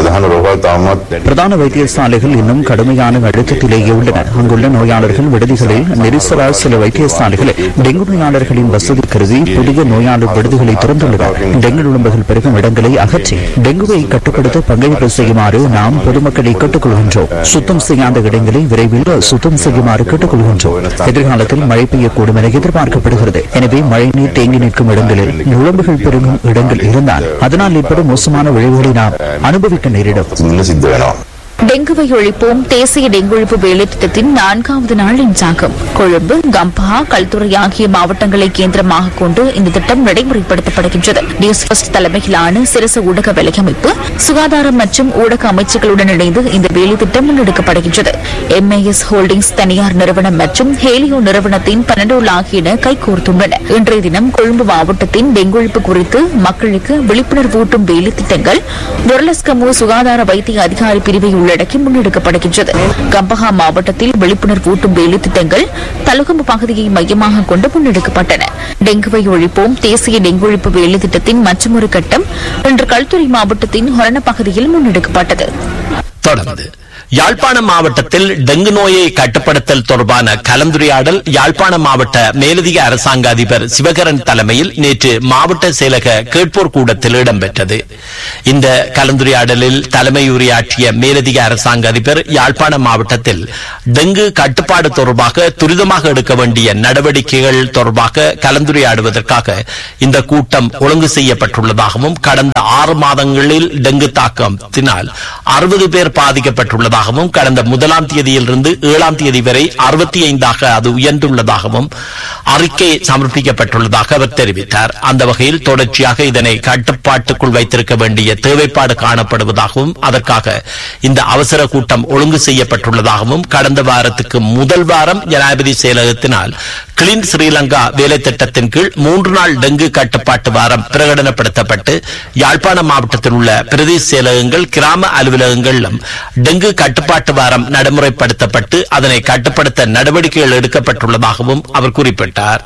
பிரதான வைத்தியசாலைகள் இன்னும் கடுமையான அழுத்தத்திலேயே உள்ளன. அங்குள்ள நோயாளர்கள் விடுதிகளில் நெரிசலா சில வைத்தியசாலைகளில் டெங்கு நோயாளர்களின் வசதி கருதி புதிய நோயாளர் விடுதிகளை திறந்துள்ளனர். டெங்கு நுழம்புகள் பெருகும் இடங்களை அகற்றி டெங்குவை கட்டுப்படுத்த பங்களிப்பு செய்யுமாறு நாம் பொதுமக்களை கேட்டுக்கொள்கின்றோம். சுத்தம் செய்யாத இடங்களை விரைவில் சுத்தம் செய்யுமாறு கேட்டுக்கொள்கின்றோம். எதிர்காலத்தில் மழை பெய்யக்கூடும் என எதிர்பார்க்கப்படுகிறது. எனவே மழைநீர் தேங்கி நிற்கும் இடங்களில் நுழம்புகள் பெருகும் இடங்கள் இருந்தால் அதனால் ஏற்படும் மோசமான விளைவுகளை நாம் அனுபவிக்க நேரிடும். டெங்குவை ஒழிப்போம் தேசிய டெங்கு ஒழிப்பு வேலை திட்டத்தின் 4வது நாள் இன்றாகும். கொழும்பு, கம்பஹா, கல்துறை ஆகிய மாவட்டங்களை கேந்திரமாக கொண்டு இந்த திட்டம் நடைமுறைப்படுத்தப்படுகின்றது. நியூஸ் ஃபர்ஸ்ட் தலைமையிலான சிரச ஊடக வலையமைப்பு, சுகாதாரம் மற்றும் ஊடக அமைச்சுகளுடன் இணைந்து இந்த வேலை திட்டம் முன்னெடுக்கப்படுகின்றது. MAS ஹோல்டிங்ஸ் தனியார் நிறுவனம் மற்றும் ஹேலியோ நிறுவனத்தின் 12 ஆகியன கைகோர்த்துள்ளன. இன்றைய தினம் கொழும்பு மாவட்டத்தின் டெங்கு ஒழிப்பு குறித்து மக்களுக்கு விழிப்புணர்வு ஊட்டும் வேலை திட்டங்கள் பொருளஸ்கமு சுகாதார வைத்திய அதிகாரி பிரிவை உள்ளடக்கி முன்னெடுக்கப்படுகின்றது. கம்பஹா மாவட்டத்தில் விழிப்புணர்வு ஊட்டும் வேலை திட்டங்கள் தலுகம்பு பகுதியை மையமாக கொண்டு முன்னெடுக்கப்பட்டன. டெங்குவை ஒழிப்போம் தேசிய டெங்கு ஒழிப்பு வேலை திட்டத்தின் மற்றொரு கட்டம் இன்று கல்துறை மாவட்டத்தின் ஹொரண பகுதியில் முன்னெடுக்கப்பட்டது. தொடர்ந்து யாழ்ப்பாண மாவட்டத்தில் டெங்கு நோயை கட்டுப்படுத்தல் தொடர்பான கலந்துரையாடல் யாழ்ப்பாண மாவட்ட மேலதிக அரசாங்க அதிபர் சிவகரன் தலைமையில் நேற்று மாவட்ட செயலக கேட்போர் கூடத்தில் இடம்பெற்றது. இந்த கலந்துரையாடலில் தலைமையுரையாற்றிய மேலதிக அரசாங்க அதிபர் யாழ்ப்பாண மாவட்டத்தில் டெங்கு கட்டுப்பாடு தொடர்பாக துரிதமாக எடுக்க வேண்டிய நடவடிக்கைகள் தொடர்பாக கலந்துரையாடுவதற்காக இந்த கூட்டம் ஒழுங்கு செய்யப்பட்டுள்ளதாகவும் கடந்த 6 மாதங்களில் டெங்கு தாக்கத்தினால் 60 பேர் பாதிக்கப்பட்டுள்ளதாகவும் கடந்த 1ஆம் தேதியிலிருந்து 7ஆம் தேதி வரை 65ஆக அது உயர்ந்துள்ளதாகவும் அறிக்கை சமர்ப்பிக்கப்பட்டுள்ளதாக அவர் தெரிவித்தார். அந்த வகையில் தொடர்ச்சியாக இதனை கட்டுப்பாட்டுக்குள் வைத்திருக்க வேண்டிய தேவைப்பாடு காணப்படுவதாகவும் அதற்காக இந்த அவசர கூட்டம் ஒழுங்கு செய்யப்பட்டுள்ளதாகவும் கடந்த வாரத்துக்கு முதல் வாரம் ஜனாதிபதி செயலகத்தினால் கிளீன் ஸ்ரீலங்கா வேலை திட்டத்தின் கீழ் 3 நாள் டெங்கு கட்டுப்பாட்டு வாரம் பிரகடனப்படுத்தப்பட்டு யாழ்ப்பாண மாவட்டத்தில் உள்ள பிரதேச செயலகங்கள் கிராம அலுவலகங்களிலும் டெங்கு கட்டுப்பாட்டு வாரம் நடைமுறைப்படுத்தப்பட்டு அதனை கட்டுப்படுத்த நடவடிக்கைகள் எடுக்கப்பட்டுள்ளதாகவும் அவர் குறிப்பிட்டார்.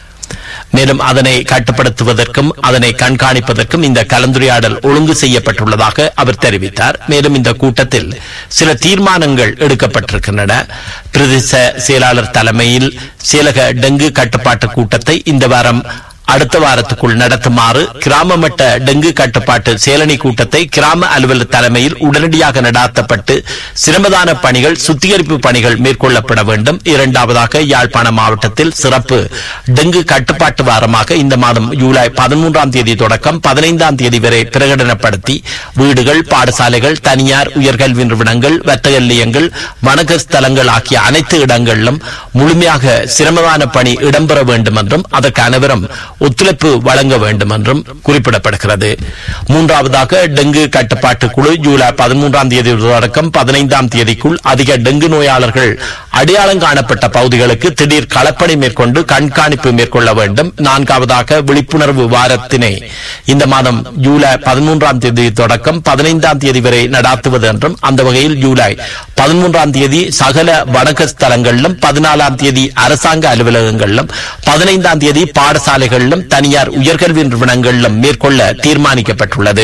மேலும் அதனை கட்டுப்படுத்துவதற்கும் அதனை கண்காணிப்பதற்கும் இந்த கலந்துரையாடல் ஒழுங்கு செய்யப்பட்டுள்ளதாக அவர் தெரிவித்தார். மேலும் இந்த கூட்டத்தில் சில தீர்மானங்கள் எடுக்கப்பட்டிருக்கின்றன. பிரதேச செயலாளர் தலைமையில் செயலக டெங்கு கட்டுப்பாட்டு கூட்டத்தை இந்த வாரம் அடுத்த வாரத்துக்குள் நடத்துமாறு, கிராம மட்ட டெங்கு கட்டுப்பாட்டு சேலனி கூட்டத்தை கிராம அலுவலர் தலைமையில் உடனடியாக நடாத்தப்பட்டு சிரமதான பணிகள் சுத்திகரிப்பு பணிகள் மேற்கொள்ளப்பட வேண்டும். 2வதாக யாழ்ப்பாண மாவட்டத்தில் சிறப்பு டெங்கு கட்டுப்பாட்டு வாரமாக இந்த மாதம் ஜூலை 13ஆம் தேதி தொடக்கம் 15ஆம் தேதி வரை பிரகடனப்படுத்தி வீடுகள், பாடசாலைகள், தனியார் உயர்கல்வி நிறுவனங்கள், வர்த்தக நிலையங்கள், வணக்க ஸ்தலங்கள் ஆகிய அனைத்து இடங்களிலும் முழுமையாக சிரமதான பணி இடம்பெற வேண்டும் என்றும் அதற்கு அனைவரும் ஒத்துழைப்பு வழங்க வேண்டும் என்றும் குறிப்பிடப்படுகிறது. 3வதாக டெங்கு கட்டுப்பாட்டு குழு ஜூலை 13ஆம் தேதி தொடக்கம் 15ஆம் தேதிக்குள் அதிக டெங்கு நோயாளர்கள் அடையாளம் காணப்பட்ட பகுதிகளுக்கு திடீர் களப்பணி மேற்கொண்டு கண்காணிப்பு மேற்கொள்ள வேண்டும். 4வதாக விழிப்புணர்வு வாரத்தினை இந்த மாதம் ஜூலை 13ஆம் தேதி தொடக்கம் 15ஆம் தேதி வரை நடாத்துவது என்றும் அந்த வகையில் ஜூலை 13ஆம் தேதி சகல வணக்க ஸ்தலங்களிலும், 14ஆம் தேதி அரசாங்க அலுவலகங்களிலும், 15ஆம் தேதி பாடசாலைகளிலும், தனியார் உயர்கல்வி நிறுவனங்களிலும் மேற்கொள்ள தீர்மானிக்கப்பட்டுள்ளது.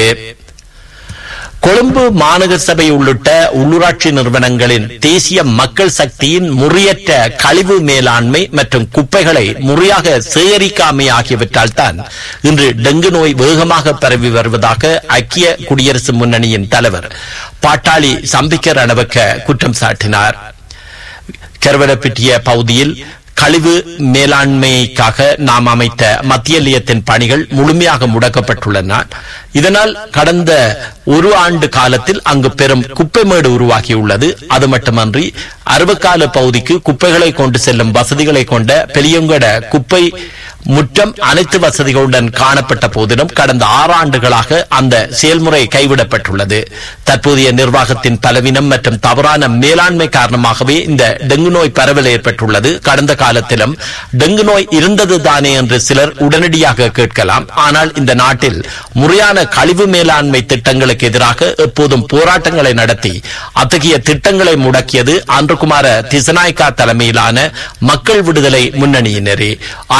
கொழும்பு மாநகர சபை உள்ளிட்ட உள்ளூராட்சி நிறுவனங்களின் தேசிய மக்கள் சக்தியின் முறையற்ற கழிவு மேலாண்மை மற்றும் குப்பைகளை முறையாக சேகரிக்காமை ஆகியவற்றால் தான் இன்று டெங்கு நோய் வேகமாக பரவி வருவதாக ஐக்கிய குடியரசு முன்னணியின் தலைவர் பாட்டாளி சம்பிக்க ரணவக்க குற்றம் சாட்டினார். கருவலப்பிட்டிய பகுதியில் கழிவு மேலாண்மைக்காக நாம் அமைத்த மத்திய நிலையத்தின் பணிகள் முழுமையாக முடக்கப்பட்டுள்ளன. இதனால் கடந்த 1 ஆண்டு காலத்தில் அங்கு பெரும் குப்பை மேடு உருவாகியுள்ளது. அது மட்டுமன்றி அருவக்கால பகுதிக்கு குப்பைகளை கொண்டு செல்லும் வசதிகளை கொண்ட பெரியங்கட குப்பை முற்றம் அனைத்து வசதிகளுடன் காணப்பட்ட போதிலும் கடந்த 6 ஆண்டுகளாக அந்த செயல்முறை கைவிடப்பட்டுள்ளது. தற்போதைய நிர்வாகத்தின் பலவீனம் மற்றும் தவறான மேலாண்மை காரணமாகவே இந்த டெங்கு நோய் பரவல் ஏற்பட்டுள்ளது. கடந்த காலத்திலும் டெங்கு நோய் இருந்தது தானே என்று சிலர் உடனடியாக கேட்கலாம். ஆனால் இந்த நாட்டில் முறையான கழிவு மேலாண்மை திட்டங்களுக்கு எதிராக எப்போதும் போராட்டங்களை நடத்தி அத்தகைய திட்டங்களை முடக்கியது அன்றுகுமார திசநாயக்கா தலைமையிலான மக்கள் விடுதலை முன்னணியினரே.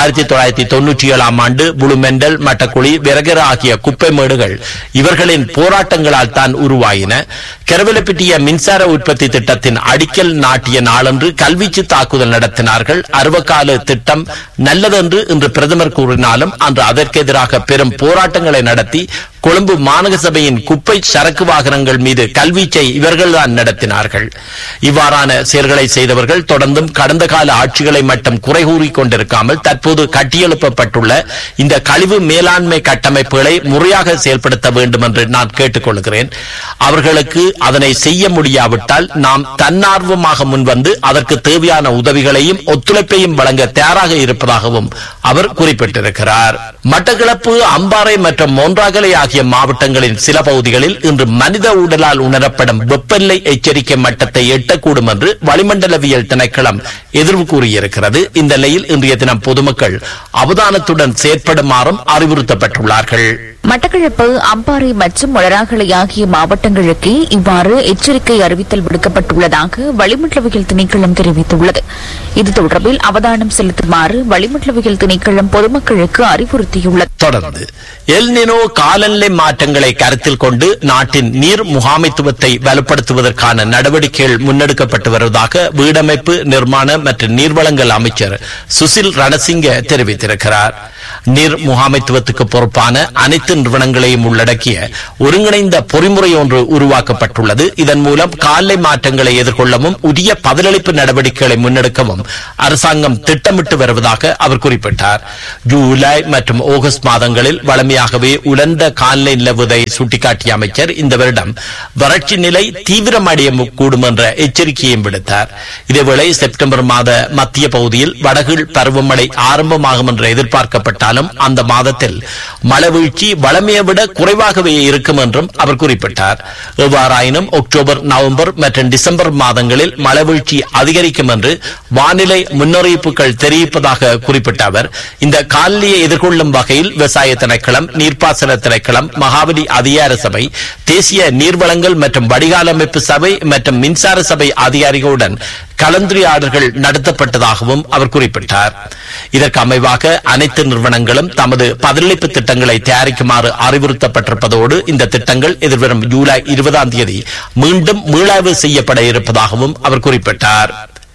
1997 ஆண்டு புளுமெண்டல், மட்டக்குழி, விரகர ஆகிய குப்பை மேடுகள் இவர்களின் போராட்டங்களால் தான் உருவாயின. கெரவலப்பிட்டிய மின்சார உற்பத்தி திட்டத்தின் அடிக்கல் நாட்டிய நாளன்று கல்வீச்சு தாக்குதல் நடத்தினார்கள். அறுவக்கால திட்டம் நல்லதென்று இன்று பிரதமர் கூறினாலும் அன்று அதற்கு எதிராக பெரும் போராட்டங்களை நடத்தி கொழும்பு மாநகர சபையின் குப்பை சரக்கு வாகனங்கள் மீது கல்வீச்சை இவர்கள்தான் நடத்தினார்கள். இவ்வாறான செயல்களை செய்தவர்கள் தொடர்ந்தும் கடந்த கால ஆட்சிகளை மட்டும் குறை கூறிக் கொண்டிருக்காமல் தற்போது கட்டியெழுப்பப்பட்டுள்ள இந்த கழிவு மேலாண்மை கட்டமைப்புகளை முறையாக செயல்படுத்த வேண்டும் என்று நான் கேட்டுக்கொள்கிறேன். அவர்களுக்கு அதனை செய்ய முடியாவிட்டால் நாம் தன்னார்வமாக முன்வந்து அதற்கு தேவையான உதவிகளையும் ஒத்துழைப்பையும் வழங்க தயாராக இருப்பதாகவும் அவர் குறிப்பிட்டிருக்கிறார். மட்டக்களப்பு, அம்பாறை மற்றும் மொன்றாகலை ஆகிய மாவட்டங்களின் சில பகுதிகளில் இன்று மனித உடலால் உணரப்படும் வெப்பநிலை எச்சரிக்கை மட்டத்தை எட்டக்கூடும் என்று வளிமண்டலவியல் திணைக்களம் எதிர்வு கூறியிருக்கிறது. இந்த நிலையில் இன்றைய தினம் பொதுமக்கள் அவதானத்துடன் செயற்படுமாறும் அறிவுறுத்தப்பட்டுள்ளார்கள். மட்டக்களப்பு, அம்பாறை மற்றும் மொனராகலை ஆகிய மாவட்டங்களுக்கு இவ்வாறு எச்சரிக்கை அறிவித்தல் விடுக்கப்பட்டுள்ளதாக வளிமண்டலவியல் திணைக்களம் தெரிவித்துள்ளது. இது தொடர்பில் அவதானம் செலுத்துமாறு வளிமண்டலவியல் திணைக்களம் பொதுமக்களுக்கு அறிவுறுத்தியுள்ளது. தொடர்ந்து எல் நினோ காலநிலை மாற்றங்களை கருத்தில் கொண்டு நாட்டின் நீர் முகாமைத்துவத்தை வலுப்படுத்துவதற்கான நடவடிக்கைகள் முன்னெடுக்கப்பட்டு வருவதாக வீடமைப்பு, நிர்மாண மற்றும் நீர்வளங்கள் அமைச்சர் சுசில் ரணசிங்க தெரிவித்திருக்கிறார். நீர் முகாமைத்துவத்துக்கு பொறுப்பான அனைத்து நிறுவனங்களையும் உள்ளடக்கிய ஒருங்கிணைந்த பொறிமுறை ஒன்று உருவாக்கப்பட்டுள்ளது. இதன் மூலம் காலநிலை மாற்றங்களை எதிர்கொள்ளவும் உரிய பதிலளிப்பு நடவடிக்கைகளை முன்னெடுக்கவும் அரசாங்கம் திட்டமிட்டு வருவதாக அவர் குறிப்பிட்டார். ஜூலை மற்றும் ஆகஸ்ட் மாதங்களில் வளமையாகவே உலர்ந்த காலநிலை நிலவுவதை சுட்டிக்காட்டிய அமைச்சர் இந்த வருடம் வறட்சி நிலை தீவிரமடைய கூடும் என்ற எச்சரிக்கையும் விடுத்தார். இதேவேளை செப்டம்பர் மாத மத்திய பகுதியில் வடகிழ் பருவமழை ஆரம்பமாகும் என்று எதிர்பார்க்கப்பட்டாலும் அந்த மாதத்தில் மழை வீழ்ச்சி வளமையை விட குறைவாகவே இருக்கும் என்றும் அவர் குறிப்பிட்டார். எவ்வாறாயினும் அக்டோபர், நவம்பர் மற்றும் டிசம்பர் மாதங்களில் மழை வீழ்ச்சி அதிகரிக்கும் என்று வானிலை முன்னறிவிப்புகள் தெரிவிப்பதாக குறிப்பிட்ட அவர் இந்த காலநிலையை எதிர்கொள்ளும் வகையில் விவசாய திணைக்களம், நீர்ப்பாசன திணைக்களம், மகாபலி அதிகார சபை, தேசிய நீர்வளங்கள் மற்றும் வடிகால் அமைப்பு சபை மற்றும் மின்சார சபை அதிகாரிகளுடன் கலந்துரையாடல்கள் நடத்தப்பட்டதாகவும் அவர் குறிப்பிட்டார். இதற்கு அமைவாக அனைத்து நிறுவனங்களும் தமது பதிலளிப்பு திட்டங்களை தயாரிக்குமாறு அறிவுறுத்தப்பட்டிருப்பதோடு இந்த திட்டங்கள் எதிர்வரும் ஜூலை 20 மீண்டும் மீளாய்வு செய்யப்பட இருப்பதாகவும் அவர் குறிப்பிட்டார்.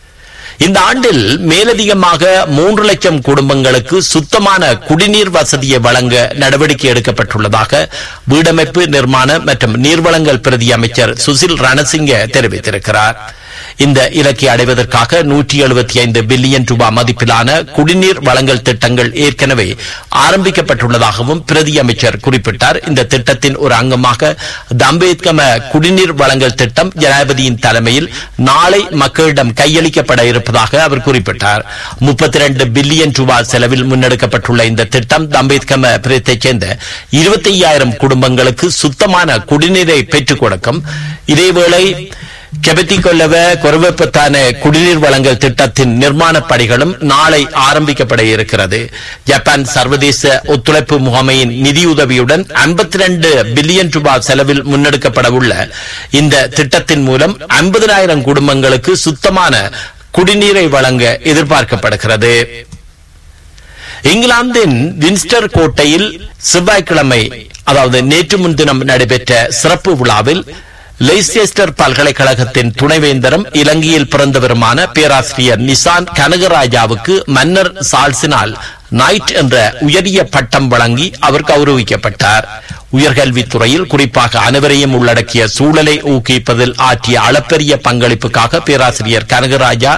இந்த ஆண்டில் மேலதிகமாக 3 லட்சம் குடும்பங்களுக்கு சுத்தமான குடிநீர் வசதியை வழங்க நடவடிக்கை எடுக்கப்பட்டுள்ளதாக வீடமைப்பு, நிர்மாண மற்றும் நீர்வளங்கள் பிரதி அமைச்சர் சுசில் ரணசிங்க தெரிவித்திருக்கிறார். இந்த இலக்கை அடைவதற்காக 175 பில்லியன் ரூபாய் மதிப்பிலான குடிநீர் வழங்கல் திட்டங்கள் ஏற்கனவே ஆரம்பிக்கப்பட்டுள்ளதாகவும் பிரதி அமைச்சர் குறிப்பிட்டார். இந்த திட்டத்தின் ஒரு அங்கமாக தம்பேத்கம குடிநீர் வழங்கல் திட்டம் ஜனாதிபதியின் தலைமையில் நாளை மக்களிடம் கையளிக்கப்பட இருப்பதாக அவர் குறிப்பிட்டார். 32 பில்லியன் ரூபாய் செலவில் முன்னெடுக்கப்பட்டுள்ள இந்த திட்டம் தம்பேத்கம பிரித்தைச் சேர்ந்த 25,000 குடும்பங்களுக்கு சுத்தமான குடிநீரை பெற்றுக் கொடுக்கும். இதேவேளை கெபத்திகொல்லவ கொரவப்பத்தான குடிநீர் வழங்கல் திட்டத்தின் நிர்மாண பணிகளும் நாளை ஆரம்பிக்கப்பட இருக்கிறது. ஜப்பான் சர்வதேச ஒத்துழைப்பு முகமையின் நிதியுதவியுடன் 52 பில்லியன் ரூபாய் செலவில் முன்னெடுக்கப்பட உள்ள இந்த திட்டத்தின் மூலம் 50,000 குடும்பங்களுக்கு சுத்தமான குடிநீரை வழங்க எதிர்பார்க்கப்படுகிறது. இங்கிலாந்தின் வின்ஸ்டர் கோட்டையில் செவ்வாய்க்கிழமை, அதாவது நேற்று முன்தினம் நடைபெற்ற சிறப்பு விழாவில் லெய்செஸ்டர் பல்கலைக்கழகத்தின் துணைவேந்தரும் இலங்கையில் பிறந்தவருமான பேராசிரியர் நிசான் கனகராஜாவுக்கு மன்னர் சார்ல்ஸினால் நைட் என்ற உயரிய பட்டம் வழங்கி அவர் கௌரவிக்கப்பட்டார். உயர்கல்வித்துறையில் குறிப்பாக அனைவரையும் உள்ளடக்கிய சூழலை ஊக்குவிப்பதில் ஆற்றிய அளப்பரிய பங்களிப்புக்காக பேராசிரியர் கனகராஜா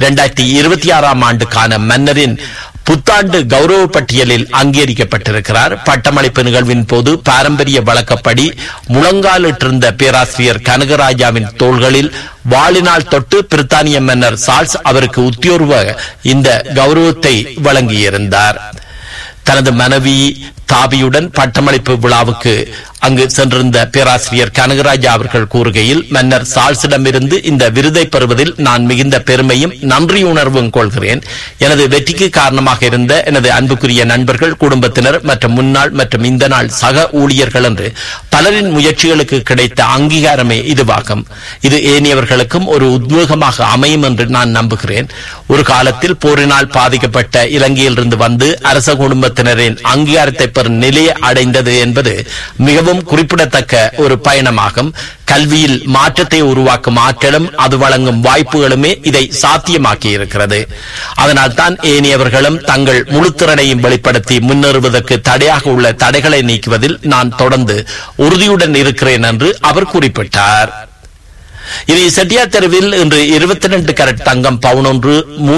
2026 ஆண்டுக்கான மன்னரின் புத்தாண்டு கௌரவ பட்டியலில் அங்கீகரிக்கப்பட்டிருக்கிறார். பட்டமளிப்பு நிகழ்வின் போது பாரம்பரிய வழக்கப்படி முழங்காலிட்டிருந்த பேராசிரியர் கனகராஜாவின் தோள்களில் வாளினால் தொட்டு பிரித்தானிய மன்னர் சார்ல்ஸ் அவருக்கு உத்தியோர்வ இந்த கௌரவத்தை வழங்கியிருந்தார். தனது மனைவி தாபியுடன் பட்டமளிப்பு விழாவுக்கு அங்கு சென்றிருந்த பேராசிரியர் கனகராஜா அவர்கள் கூறுகையில், மன்னர் சார்ல்ஸிடமிருந்து இந்த விருதை பெறுவதில் நான் மிகுந்த பெருமையும் நன்றியுணர்வும் கொள்கிறேன். எனது வெற்றிக்கு காரணமாக இருந்த எனது அன்புக்குரிய நண்பர்கள், குடும்பத்தினர் மற்றும் முன்னாள் மற்றும் இந்த நாள் சக ஊழியர்கள் என்று பலரின் முயற்சிகளுக்கு கிடைத்த அங்கீகாரமே இதுவாகும். இது ஏனையவர்களுக்கும் ஒரு உத்வேகமாக அமையும் என்று நான் நம்புகிறேன். ஒரு காலத்தில் போரினால் பாதிக்கப்பட்ட இலங்கையிலிருந்து வந்து அரச குடும்பத்தினரின் அங்கீகாரத்தை பெறும் நிலையை அடைந்தது என்பது மிகவும் குறிப்பிடத்தக்க ஒரு பயணமாகும். கல்வியில் மாற்றத்தை உருவாக்கும் ஆற்றலும் அது வழங்கும் வாய்ப்புகளுமே இதை சாத்தியமாக்கி இருக்கிறது. அதனால் தான் ஏனையவர்களும் தங்கள் முழுத்திறனையும் வெளிப்படுத்தி முன்னேறுவதற்கு தடையாக உள்ள தடைகளை நீக்குவதில் நான் தொடர்ந்து உறுதியுடன் இருக்கிறேன் என்று அவர் குறிப்பிட்டார். இனி செட்டியார் தெருவில் இன்று 22 கரட் தங்கம் பவுன் ஒன்று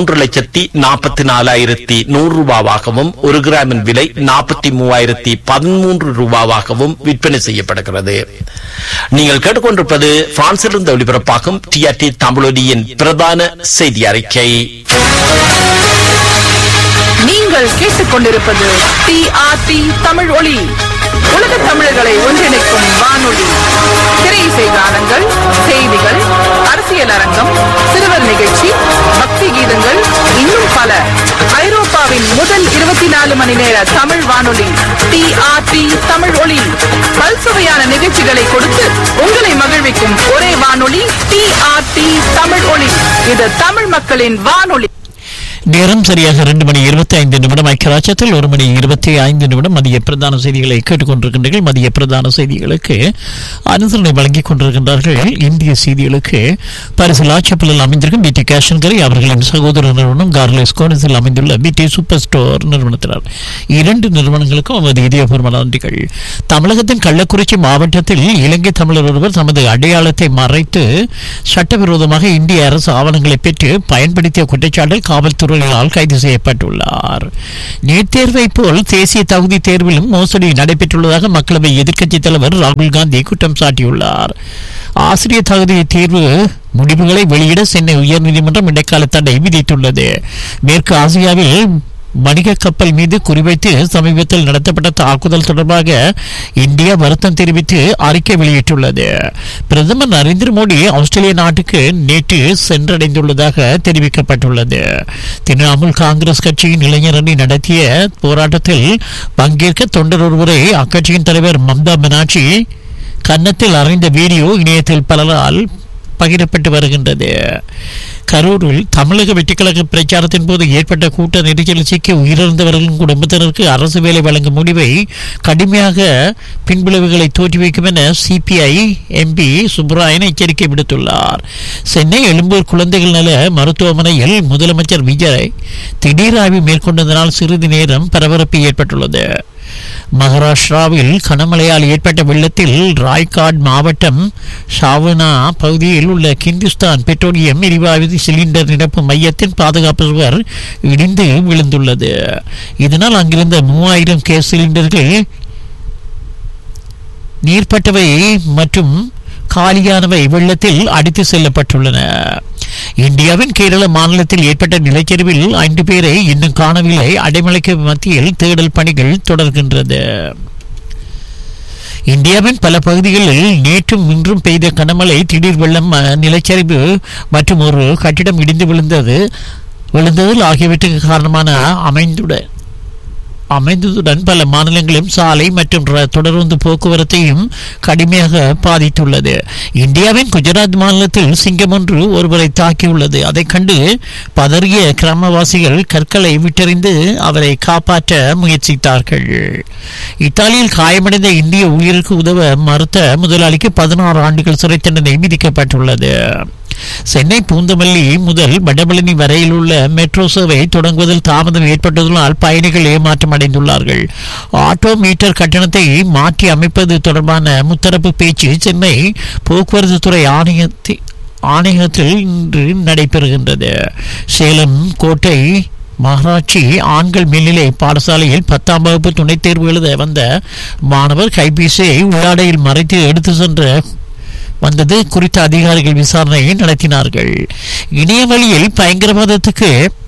3,44,100 ரூபாவாகவும் 1 கிராமின் விலை 43,013 ரூபாவாகவும் விற்பனை செய்யப்படுகிறது. நீங்கள் கேட்டுக்கொண்டிருப்பது பிரான்சிலிருந்து ஒளிபரப்பாகும் டிஆர்டி தமிழொலியின் பிரதான செய்தி அறிக்கை. நீங்கள் கேட்டுக்கொண்டிருப்பது டிஆர்டி தமிழ் ஒலி, உலக தமிழர்களை ஒன்றிணைக்கும் வானொலி. திரையிசை கானங்கள், செய்திகள், அரசியல் அரங்கம், சிறுவர் நிகழ்ச்சி, பக்தி கீதங்கள், இன்னும் பல. ஐரோப்பாவின் முதல் 24 மணி நேர தமிழ் வானொலி டிஆர்டி தமிழ் ஒலி. பல்சுவையான நிகழ்ச்சிகளை கொடுத்து உங்களை மகிழ்விக்கும் ஒரே வானொலி டிஆர்டி தமிழ் ஒலி. இது தமிழ் மக்களின் வானொலி. நேரம் சரியாக 2:25 ஐக்கியராஜ்யத்தில் 1:25 மதிய பிரதான செய்திகளை கேட்டுக்கொண்டிருக்கின்றீர்கள். மதிய பிரதான செய்திகளுக்கு அனுசரணை வழங்கிக் கொண்டிருக்கின்றார்கள். இந்திய செய்திகளுக்கு பாரிஸில் ஆட்சேபலில் அமைந்திருக்கும் பிடி கேஷன்கரி அவர்களின் சகோதர நிறுவனம் கார்லேஸ் கோனிஸில் அமைந்துள்ள பிடி சூப்பர் ஸ்டோர் நிறுவனத்தினர். 2 நிறுவனங்களுக்கும் நமது இதயபூர்வ நன்றிகள். தமிழகத்தின் கள்ளக்குறிச்சி மாவட்டத்தில் இலங்கை தமிழர் ஒருவர் தமது அடையாளத்தை மறைத்து சட்டவிரோதமாக இந்திய அரசு ஆவணங்களை பெற்று பயன்படுத்திய குற்றச்சாட்டில் காவல்துறை கைது செய்யப்பட்டுள்ளார். நீட் தேர்வை போல் தேசிய தகுதி தேர்விலும் மோசடி நடைபெற்றுள்ளதாக மக்களவை எதிர்க்கட்சித் தலைவர் ராகுல் காந்தி குற்றம் சாட்டியுள்ளார். ஆசிரியர் தகுதி தேர்வு முடிவுகளை வெளியிட சென்னை உயர்நீதிமன்றம் இடைக்கால தடை விதித்துள்ளது. மேற்கு ஆசியாவில் வணிக கப்பல் மீது குறிவைத்து சமீபத்தில் நடத்தப்பட்ட தாக்குதல் தொடர்பாக இந்தியா வருத்தம் தெரிவித்து அறிக்கை வெளியிட்டுள்ளது. பிரதமர் நரேந்திர மோடி ஆஸ்திரேலிய நாட்டுக்கு நேற்று சென்றடைந்துள்ளதாக தெரிவிக்கப்பட்டுள்ளது. திரிணாமுல் காங்கிரஸ் கட்சியின் இளைஞரணி நடத்திய போராட்டத்தில் பங்கேற்க தொண்டர் ஒருவரை அக்கட்சியின் தலைவர் மம்தா பானர்ஜி கன்னத்தில் அறைந்த வீடியோ இணையத்தில் பலரால் பகிரப்பட்டு வருகின்றது. கரூரில் தமிழக வெற்றிக்கழக பிரச்சாரத்தின் போது ஏற்பட்ட கூட்ட நெரிசலில் சிக்கி உயிரிழந்தவர்களின் குடும்பத்தினருக்கு அரசு வேலை வழங்கும் முடிவை கடுமையாக பின்விளைவுகளை தோற்றுவிக்கும் என சிபிஐ எம்பி சுப்ராயன் எச்சரிக்கை விடுத்துள்ளார். சென்னை எழும்பூர் குழந்தைகள் நல மருத்துவமனையில் முதலமைச்சர் விஜய் திடீர் ஆய்வு மேற்கொண்டதனால் சிறிது நேரம் பரபரப்பு ஏற்பட்டுள்ளது. மகாராஷ்டிராவில் கனமழையால் ஏற்பட்ட வெள்ளத்தில் ராய்காட் மாவட்டம் ஷாவனா பகுதியில் உள்ள கிந்துஸ்தான் பெட்ரோலியம் எரிவாயு சிலிண்டர் நிரப்பு மையத்தின் பாதுகாப்பு சுவர் இடிந்து விழுந்துள்ளது. இதனால் அங்கிருந்த 3000 கேஸ் சிலிண்டர்கள் நீர்ப்பட்டவை மற்றும் காலியானவை வெள்ளத்தில் அடித்து செல்லப்பட்டுள்ளன. இந்தியாவின் கேரள மாநிலத்தில் ஏற்பட்ட நிலச்சரிவில் 5 பேரை இன்னும் காணவில்லை. அடைமழைக்கு மத்தியில் தேடல் பணிகள் தொடர்கின்றது. இந்தியாவின் பல பகுதிகளில் நேற்றும் இன்றும் பெய்த கனமழை, திடீர் வெள்ளம், நிலச்சரிவு மற்றும் ஒரு கட்டிடம் இடிந்து விழுந்ததில் ஆகியவற்றுக்கு காரணமான அமைந்ததுடன் பல மாநிலங்களும் சாலை மற்றும் தொடருந்து போக்குவரத்தையும் கடுமையாக பாதித்துள்ளது. இந்தியாவின் குஜராத் மாநிலத்தில் சிங்கம் ஒருவரை தாக்கியுள்ளது. அதை கண்டு பதறிய கிராமவாசிகள் கற்களை விட்டறிந்து அவரை காப்பாற்ற முயற்சித்தார்கள். இத்தாலியில் காயமடைந்த இந்திய ஊழியருக்கு உதவ மறுத்த முதலாளிக்கு 16 ஆண்டுகள் சிறை தண்டனை விதிக்கப்பட்டுள்ளது. சென்னை பூந்தமல்லி முதல் வடபழனி வரையில் உள்ள மெட்ரோ சேவை தொடங்குவதில் தாமதம் ஏற்பட்டதனால் பயணிகள் ஏமாற்றம் அடைந்துள்ளார்கள். ஆட்டோ மீட்டர் கட்டணத்தை மாற்றி அமைப்பது தொடர்பான முத்தரப்பு பேச்சு சென்னை போக்குவரத்து துறை ஆணையத்தில் இன்று நடைபெறுகின்றது. சேலம் கோட்டை மகாராட்சி ஆண்கள் மேல்நிலை பாடசாலையில் 10ஆம் வகுப்பு துணைத் தேர்வு எழுத வந்த மாணவர் கைபேசியை உள்ளாடையில் மறைத்து எடுத்து வந்தது குறித்த அதிகாரிகள் விசாரணையை நடத்தினார்கள். இணைய வழியில் பயங்கரவாதத்துக்கு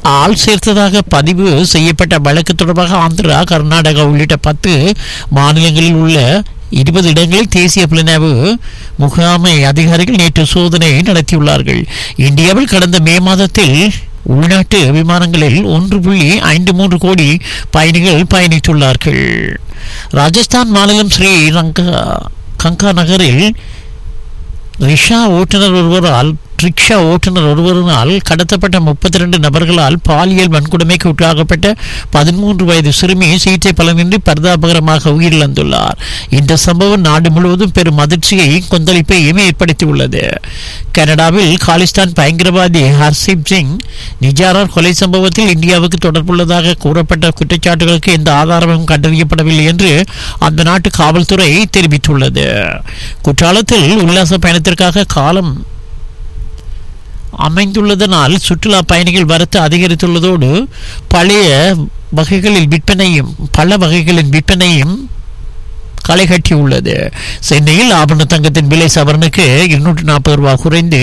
ஆள் சேர்த்ததாக பதிவு செய்யப்பட்ட வழக்கு தொடர்பாக ஆந்திரா, கர்நாடகா உள்ளிட்ட 10 மாநிலங்களில் உள்ள 20 இடங்களில் தேசிய புலனாய்வு முகாமை அதிகாரிகள் நேற்று சோதனை நடத்தியுள்ளார்கள். இந்தியாவில் கடந்த மே மாதத்தில் உள்நாட்டு விமானங்களில் 1.53 கோடி பயணிகள் பயணித்துள்ளார்கள். ராஜஸ்தான் மாநிலம் கங்கா நகரில் ரிக்ஷா ஓட்டுநர் ஒருவரால் கடத்தப்பட்ட 32 நபர்களால் பாலியல் வன்கொடுமைக்கு உட்காக்கப்பட்ட 13 வயது சிறுமி சிகிச்சை பலனின்றி பரிதாபகரமாக உயிரிழந்துள்ளார். இந்த சம்பவம் நாடு முழுவதும் பெரும் அதிர்ச்சியையும் கொந்தளிப்பையும் ஏற்படுத்தியுள்ளது. கனடாவில் காலிஸ்தான் பயங்கரவாதி ஹர்சீப் சிங் நிஜாரார் கொலை சம்பவத்தில் இந்தியாவுக்கு தொடர்புள்ளதாக கூறப்பட்ட குற்றச்சாட்டுகளுக்கு எந்த ஆதாரமும் கண்டறியப்படவில்லை என்று அந்த நாட்டு காவல்துறை தெரிவித்துள்ளது. குற்றாலத்தில் உல்லாச பயணத்திற்காக காலம் அமைந்துள்ளதனால் சுற்றுலா பயணிகள் வரத்து அதிகரித்துள்ளதோடு பல வகைகளின் விற்பனையும் களை கட்டியுள்ளது. சென்னையில் ஆபரண தங்கத்தின் விலை சவரனுக்கு 240 ரூபாய் குறைந்து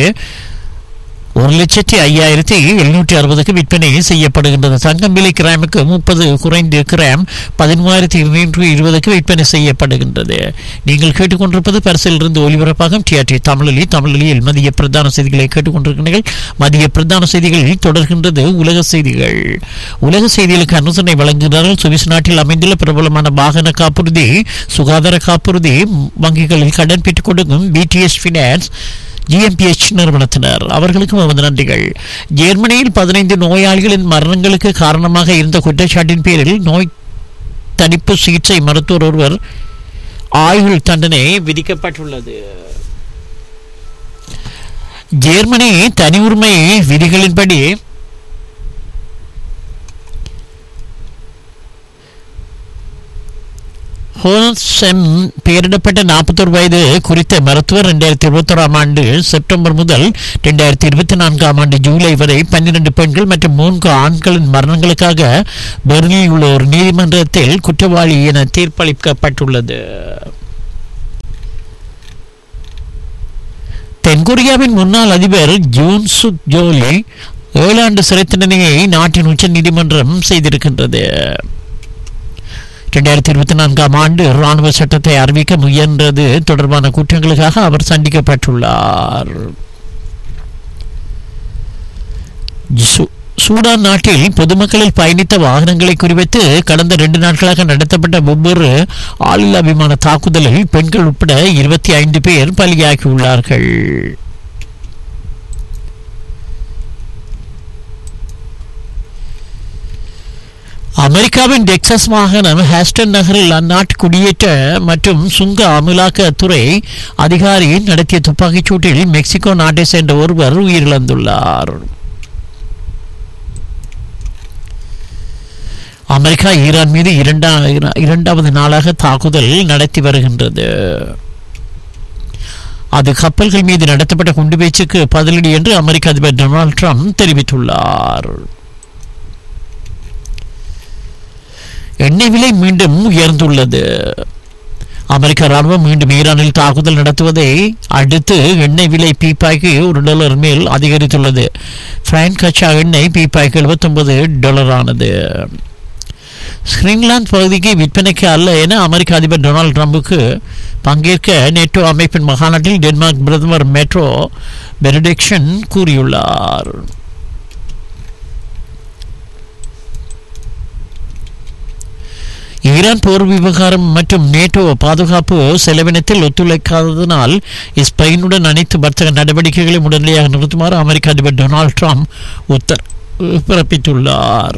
1,05,760 விற்பனை செய்யப்படுகின்றது. தங்கம் விலை கிராமுக்கு 30 குறைந்து கிராம் 13,220 விற்பனை செய்யப்படுகின்றது. நீங்கள் கேட்டுக்கொண்டிருப்பது பரிசிலிருந்து ஒலிபரப்பாகும் டிஆர்டி தமிழில் மதிய பிரதான செய்திகளை கேட்டுக்கொண்டிருக்கிறீர்கள். மதிய பிரதான செய்திகளில் தொடர்கின்றது உலக செய்திகள். உலக செய்திகளுக்கு அனுசரணை வழங்குகிறார்கள் சுவிஸ் நாட்டில் அமைந்துள்ள பிரபலமான வாகன காப்புறுதி, சுகாதார காப்புறுதி வங்கிகளில் கடன் பெற்றுக் கொடுக்கும் BTS Finance GmbH நிறுவனத்தினர். அவர்களுக்கும் நமது நன்றிகள். ஜெர்மனியில் 15 நோயாளிகளின் மரணங்களுக்கு காரணமாக இருந்த குற்றச்சாட்டின் பேரில் நோய் தடுப்பு சிகிச்சை மருத்துவர் ஒருவர் ஆயுள் தண்டனை விதிக்கப்பட்டுள்ளது. ஜெர்மனி தனி உரிமை விதிகளின்படி பெயரிடப்பட்ட 41 வயது குறித்த மருத்துவர் 2021 ஆண்டு செப்டம்பர் முதல் 2024 ஜூலை வரை 12 பெண்கள் மற்றும் 3 ஆண்களின் மரணங்களுக்காக பெர்லினில் உள்ள ஒரு நீதிமன்றத்தில் குற்றவாளி என தீர்ப்பளிக்கப்பட்டுள்ளது. தென்கொரியாவின் முன்னாள் அதிபர் ஜூன் சுக் ஜோலி 7 ஆண்டு சிறை தண்டனையை நாட்டின் உச்ச நீதிமன்றம் செய்திருக்கின்றது. 2024 ஆண்டு இராணுவ சட்டத்தை அறிவிக்க முயன்றது தொடர்பான குற்றங்களுக்காக அவர் தண்டிக்கப்பட்டுள்ளார். சூடான் நாட்டில் பொதுமக்களில் பயணித்த வாகனங்களை குறிவைத்து கடந்த 2 நாட்களாக நடத்தப்பட்ட ஒவ்வொரு ஆளில்லா விமான தாக்குதலில் பெண்கள் உட்பட 25 பேர் பலியாகியுள்ளார்கள். அமெரிக்காவின் டெக்சாஸ் மாகாணம் ஹாஸ்டன் நகரில் அந்நாட்டு குடியேற்ற மற்றும் சுங்க அமலாக்கத்துறை அதிகாரி நடத்திய துப்பாக்கிச் சூட்டில் மெக்சிகோ நாட்டை சேர்ந்த ஒருவர் உயிரிழந்துள்ளார். அமெரிக்கா ஈரான் மீது இரண்டாவது நாளாக தாக்குதல் நடத்தி வருகின்றது. அது கப்பல்கள் மீது நடத்தப்பட்ட குண்டுவீச்சுக்கு பதிலடி என்று அமெரிக்க அதிபர் டொனால்ட் ட்ரம்ப் தெரிவித்துள்ளார். எண்ணெய் விலை மீண்டும் உயர்ந்துள்ளது. அமெரிக்க ராணுவம் மீண்டும் ஈரானில் தாக்குதல் நடத்துவதை அடுத்து எண்ணெய் விலை பீப்பாய்க்கு $1 மேல் அதிகரித்துள்ளது. பிராண்ட் கச்சா எண்ணெய் பீப்பாய்க்கு $79 ஆனது. ஸ்ரீலாந்து பகுதிக்கு விற்பனைக்கு அல்ல என அமெரிக்க அதிபர் டொனால்ட் ட்ரம்புக்கு பங்கேற்க நேட்டோ அமைப்பின் மகாநாட்டில் டென்மார்க் பிரதமர் மெட்ரோ பெனடிக்ஷன் கூறியுள்ளார். ஈரான் போர் விவகாரம் மற்றும் நேட்டோ பாதுகாப்பு செலவினத்தில் ஒத்துழைக்காததனால் ஸ்பெயினுடன் அனைத்து வர்த்தக நடவடிக்கைகளை உடனடியாக நிறுத்துமாறு அமெரிக்க அதிபர் டொனால்ட் ட்ரம்ப் உத்தரவு பிறப்பித்துள்ளார்.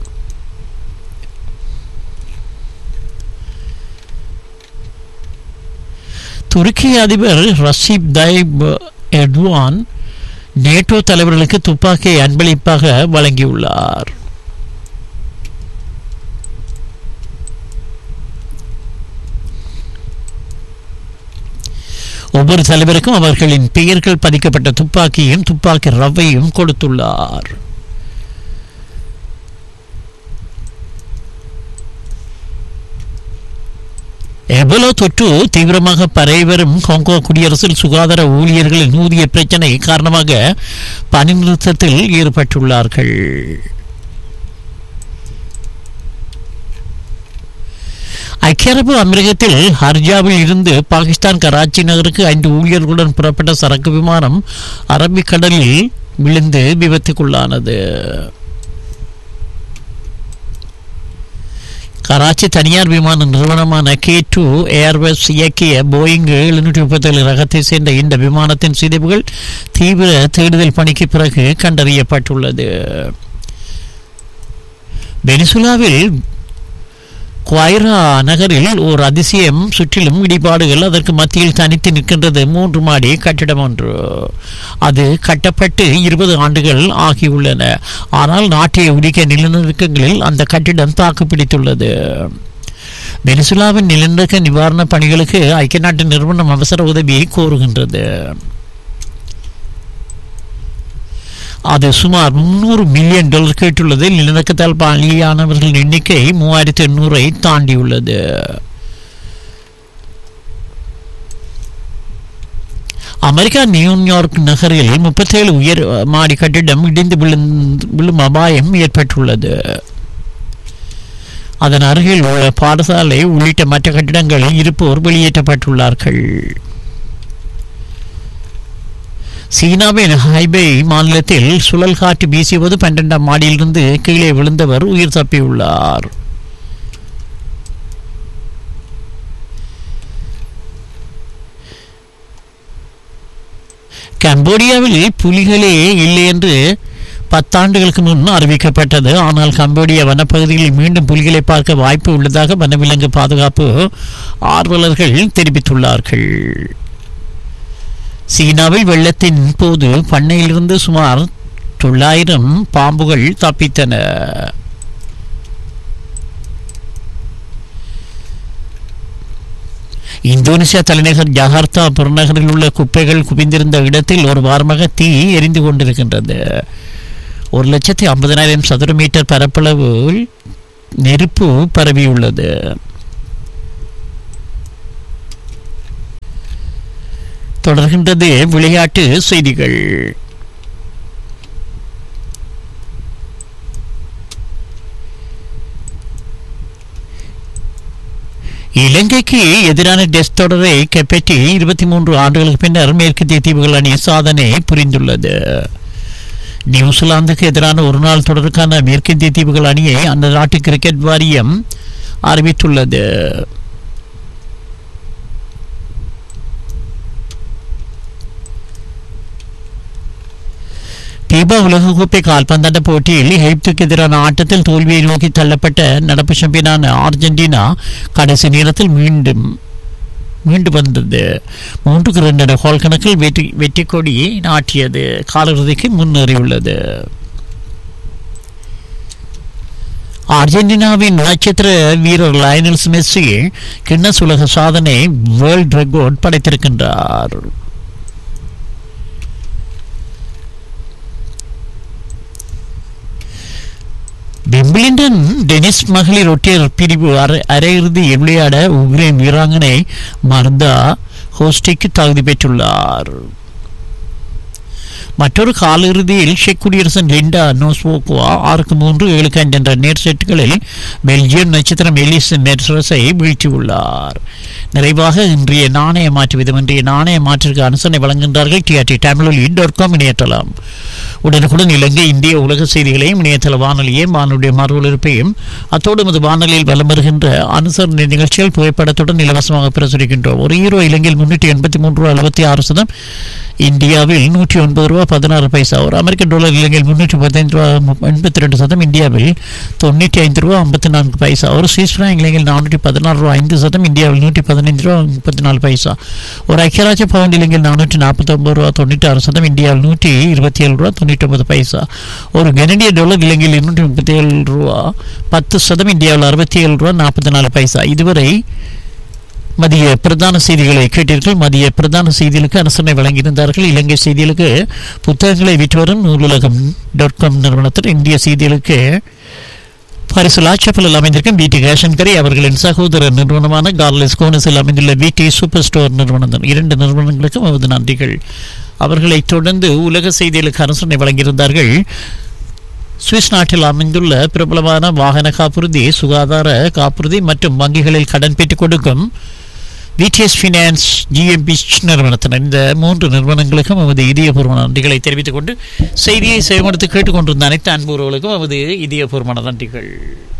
துருக்கி அதிபர் ரசீப் தாயிப் எர்டோகான் நேட்டோ தலைவர்களுக்கு துப்பாக்கியை அன்பளிப்பாக வழங்கியுள்ளார். ஒவ்வொரு தலைவருக்கும் அவர்களின் பெயர்கள் பதிக்கப்பட்ட துப்பாக்கியும் துப்பாக்கி ரவையும் கொடுத்துள்ளார். எபோலா தொற்று தீவிரமாக பரவி வரும் காங்கோ குடியரசில் சுகாதார ஊழியர்களின் ஊதிய பிரச்சினை காரணமாக பணி நிறுத்தத்தில் ஈடுபட்டுள்ளார்கள். ஐக்கிய அரபு அமீரகத்தில் ஹர்ஜாவில் இருந்து பாகிஸ்தான் கராச்சி நகருக்கு 5 ஊழியர்களுடன் புறப்பட்ட சரக்கு விமானம் அரபிக்கடலில் விழுந்து விபத்துக்குள்ளானது. கராச்சி தனியார் விமான நிறுவனமான K2 ஏர்வேஸ் இயக்கிய போயிங் 737 ரகத்தை சேர்ந்த இந்த விமானத்தின் சிதைவுகள் தீவிர தேடுதல் பணிக்கு பிறகு கண்டறியப்பட்டுள்ளது. வெனிசுலாவில் குவைரா நகரில் ஓர் அதிசயம், சுற்றிலும் இடிபாடுகள், அதற்கு மத்தியில் தனித்து நிற்கின்றது 3 மாடி கட்டிடம் ஒன்று. அது கட்டப்பட்டு 20 ஆண்டுகள் ஆகியுள்ளன. ஆனால் நாட்டிய உரிக்க நிலநடுக்கங்களில் அந்த கட்டிடம் தாக்குப்பிடித்துள்ளது. வெனிசுலாவின் நிலநடுக்க நிவாரண பணிகளுக்கு ஐக்கிய நாட்டு நிறுவனம் அவசர உதவியை கோருகின்றது. அது சுமார் $300 மில்லியன் கேட்டுள்ளது. நிலநடுக்கத்தால் பலியானவர்களின் எண்ணிக்கை 3800 தாண்டியுள்ளது. அமெரிக்கா நியூயார்க் நகரில் 37 உயர் மாடி கட்டிடம் இடிந்து விழும் அபாயம் ஏற்பட்டுள்ளது. அதன் அருகில் உள்ள பாடசாலை உள்ளிட்ட மற்ற கட்டிடங்களில் இருப்போர் வெளியேற்றப்பட்டுள்ளார்கள். சீனாவின் ஹைபே மாநிலத்தில் சுழல் காற்று வீசியபோது 12ஆம் மாடியிலிருந்து கீழே விழுந்தவர் உயிர் தப்பியுள்ளார். கம்போடியாவில் புலிகளே இல்லை என்று 10 ஆண்டுகளுக்கு முன் அறிவிக்கப்பட்டது. ஆனால் கம்போடியா வனப்பகுதியில் மீண்டும் புலிகளை பார்க்க வாய்ப்பு உள்ளதாக வனவிலங்கு பாதுகாப்பு ஆர்வலர்கள் தெரிவித்துள்ளார்கள். சீனாவில் வெள்ளத்தின் போது பண்ணையிலிருந்து சுமார் 900 பாம்புகள் தப்பித்தன. இந்தோனேசியா தலைநகர் ஜகார்த்தா பெருநகரில் உள்ள குப்பைகள் குவிந்திருந்த இடத்தில் ஒரு வாரமாக தீ எரிந்து கொண்டிருக்கின்றது. 1,50,000 சதுர மீட்டர் பரப்பளவில் நெருப்பு பரவியுள்ளது. தொடர்கின்றது விளையாட்டு செய்திகள். இலங்கைக்கு எதிரான டெஸ்ட் தொடரை கைப்பற்றி 23 ஆண்டுகளுக்கு பின்னர் மேற்கத்திய தீவுகள் அணி சாதனை புரிந்துள்ளது. நியூசிலாந்துக்கு எதிரான ஒருநாள் தொடருக்கான மேற்கிந்திய தீவுகள் அணியை அந்த நாட்டு கிரிக்கெட் வாரியம் அறிவித்துள்ளது. பீபா உலகக்கோப்பை கால்பந்தாட்ட போட்டியில் எகிப்துக்கு எதிரான ஆட்டத்தில் தோல்வியை நோக்கி தள்ளப்பட்ட நடப்பு சாம்பியனான அர்ஜென்டினா கடைசி நேரத்தில் மீண்டு வந்தது. 3-2 கோல் கணக்கில் வெற்றி கொடியை நாட்டியது. காலிறுதிக்கு முன்னேறியுள்ளது. அர்ஜென்டினாவின் நட்சத்திர வீரர் லயனல் மெஸ்ஸி கின்னஸ் உலக சாதனை வேர்ல்ட் ரெக்கார்ட் படைத்திருக்கின்றார். விம்பிள்டன் டென்னிஸ் மகளிர் ஒற்றையர் பிரிவு அரையிறுதியில் விளையாட உக்ரைன் வீராங்கனை மர்தா ஹோஸ்டிக்கு தகுதி பெற்றுள்ளார். மற்றொரு காலிறுதியில் செக் குடியரசன் லிண்டா நோஸ்வோகோவா 6-3, 7-5 என்ற நேர் செட்டுகளில் பெல்ஜியம் நட்சத்திரம் எலிஸ் மெட்ரஸை வீழ்த்தியுள்ளார். நிறைவாக இன்றைய நாணய மாற்று விதம். இன்றைய நாணய மாற்றிற்கு அனுசரணை வழங்குகின்றார்கள் TRT-Tamil.com இணையதளம். உடனுக்குடன் இலங்கை, இந்திய, உலக செய்திகளையும் இணையதள வானொலியையும் வானொலிய மறுஒலிபரப்பையும் அத்தோடு நமது வானொலியில் வலம் வருகின்ற அனுசரணை நிகழ்ச்சிகள் புகைப்படத்துடன் இலவசமாக பிரசுரிக்கின்றோம். ஒரு யூரோ இலங்கையில் $383.66, இந்தியாவில் $109.16. ஒரு அமெரிக்க டாலர் இலங்கையில் $315.82, இந்தியாவில் $95.54. ஒரு சுவிஸ் பிராங்க் இலங்கையில் $416.05, இந்தியாவில் $115.34. ஒரு ஐக்கியராஜ்ய பவுண்ட் இலங்கையில் $449.96, இந்தியாவில் $127.99. ஒரு கனடிய டாலர் இலங்கையில் $237.10, இந்தியாவில் $67.44. இதுவரை மதிய பிரதான செய்திகளை கேட்டீர்கள். மதிய பிரதான செய்திகளுக்கு அனுசரணை வழங்கியிருந்தார்கள். இலங்கை செய்திகளுக்கு புத்தகங்களை விற்று வரும் நூலுலகம்.com நிறுவனத்தில் இந்திய செய்திகளுக்கு பரிசு லாட்சப்பலில் அமைந்திருக்கும் வீட்டி கேஷன்கரை அவர்களின் சகோதர நிறுவனமான கார்லஸ் கோனஸில் அமைந்துள்ள வீட்டி சூப்பர் ஸ்டோர் நிறுவனம். 2 நிறுவனங்களுக்கும் அவரது நன்றிகள். அவர்களை தொடர்ந்து உலக செய்திகளுக்கு அனுசரணை வழங்கியிருந்தார்கள் சுவிஸ் நாட்டில் அமைந்துள்ள பிரபலமான வாகன காப்புறுதி, சுகாதார காப்புறுதி மற்றும் வங்கிகளில் கடன் பெற்றுக் கொடுக்கும் விடிஎஸ் ஃபினான்ஸ் ஜிஎம்பி நிறுவனத்தினர். இந்த 3 நிறுவனங்களுக்கும் நமது இதயபூர்வமான நன்றிகளை தெரிவித்துக் கொண்டு செய்தியை செய்வதற்கு கேட்டுக்கொண்டிருந்த அனைத்து அன்புறவுகளுக்கும் நமது இதயபூர்வமான நன்றிகள்.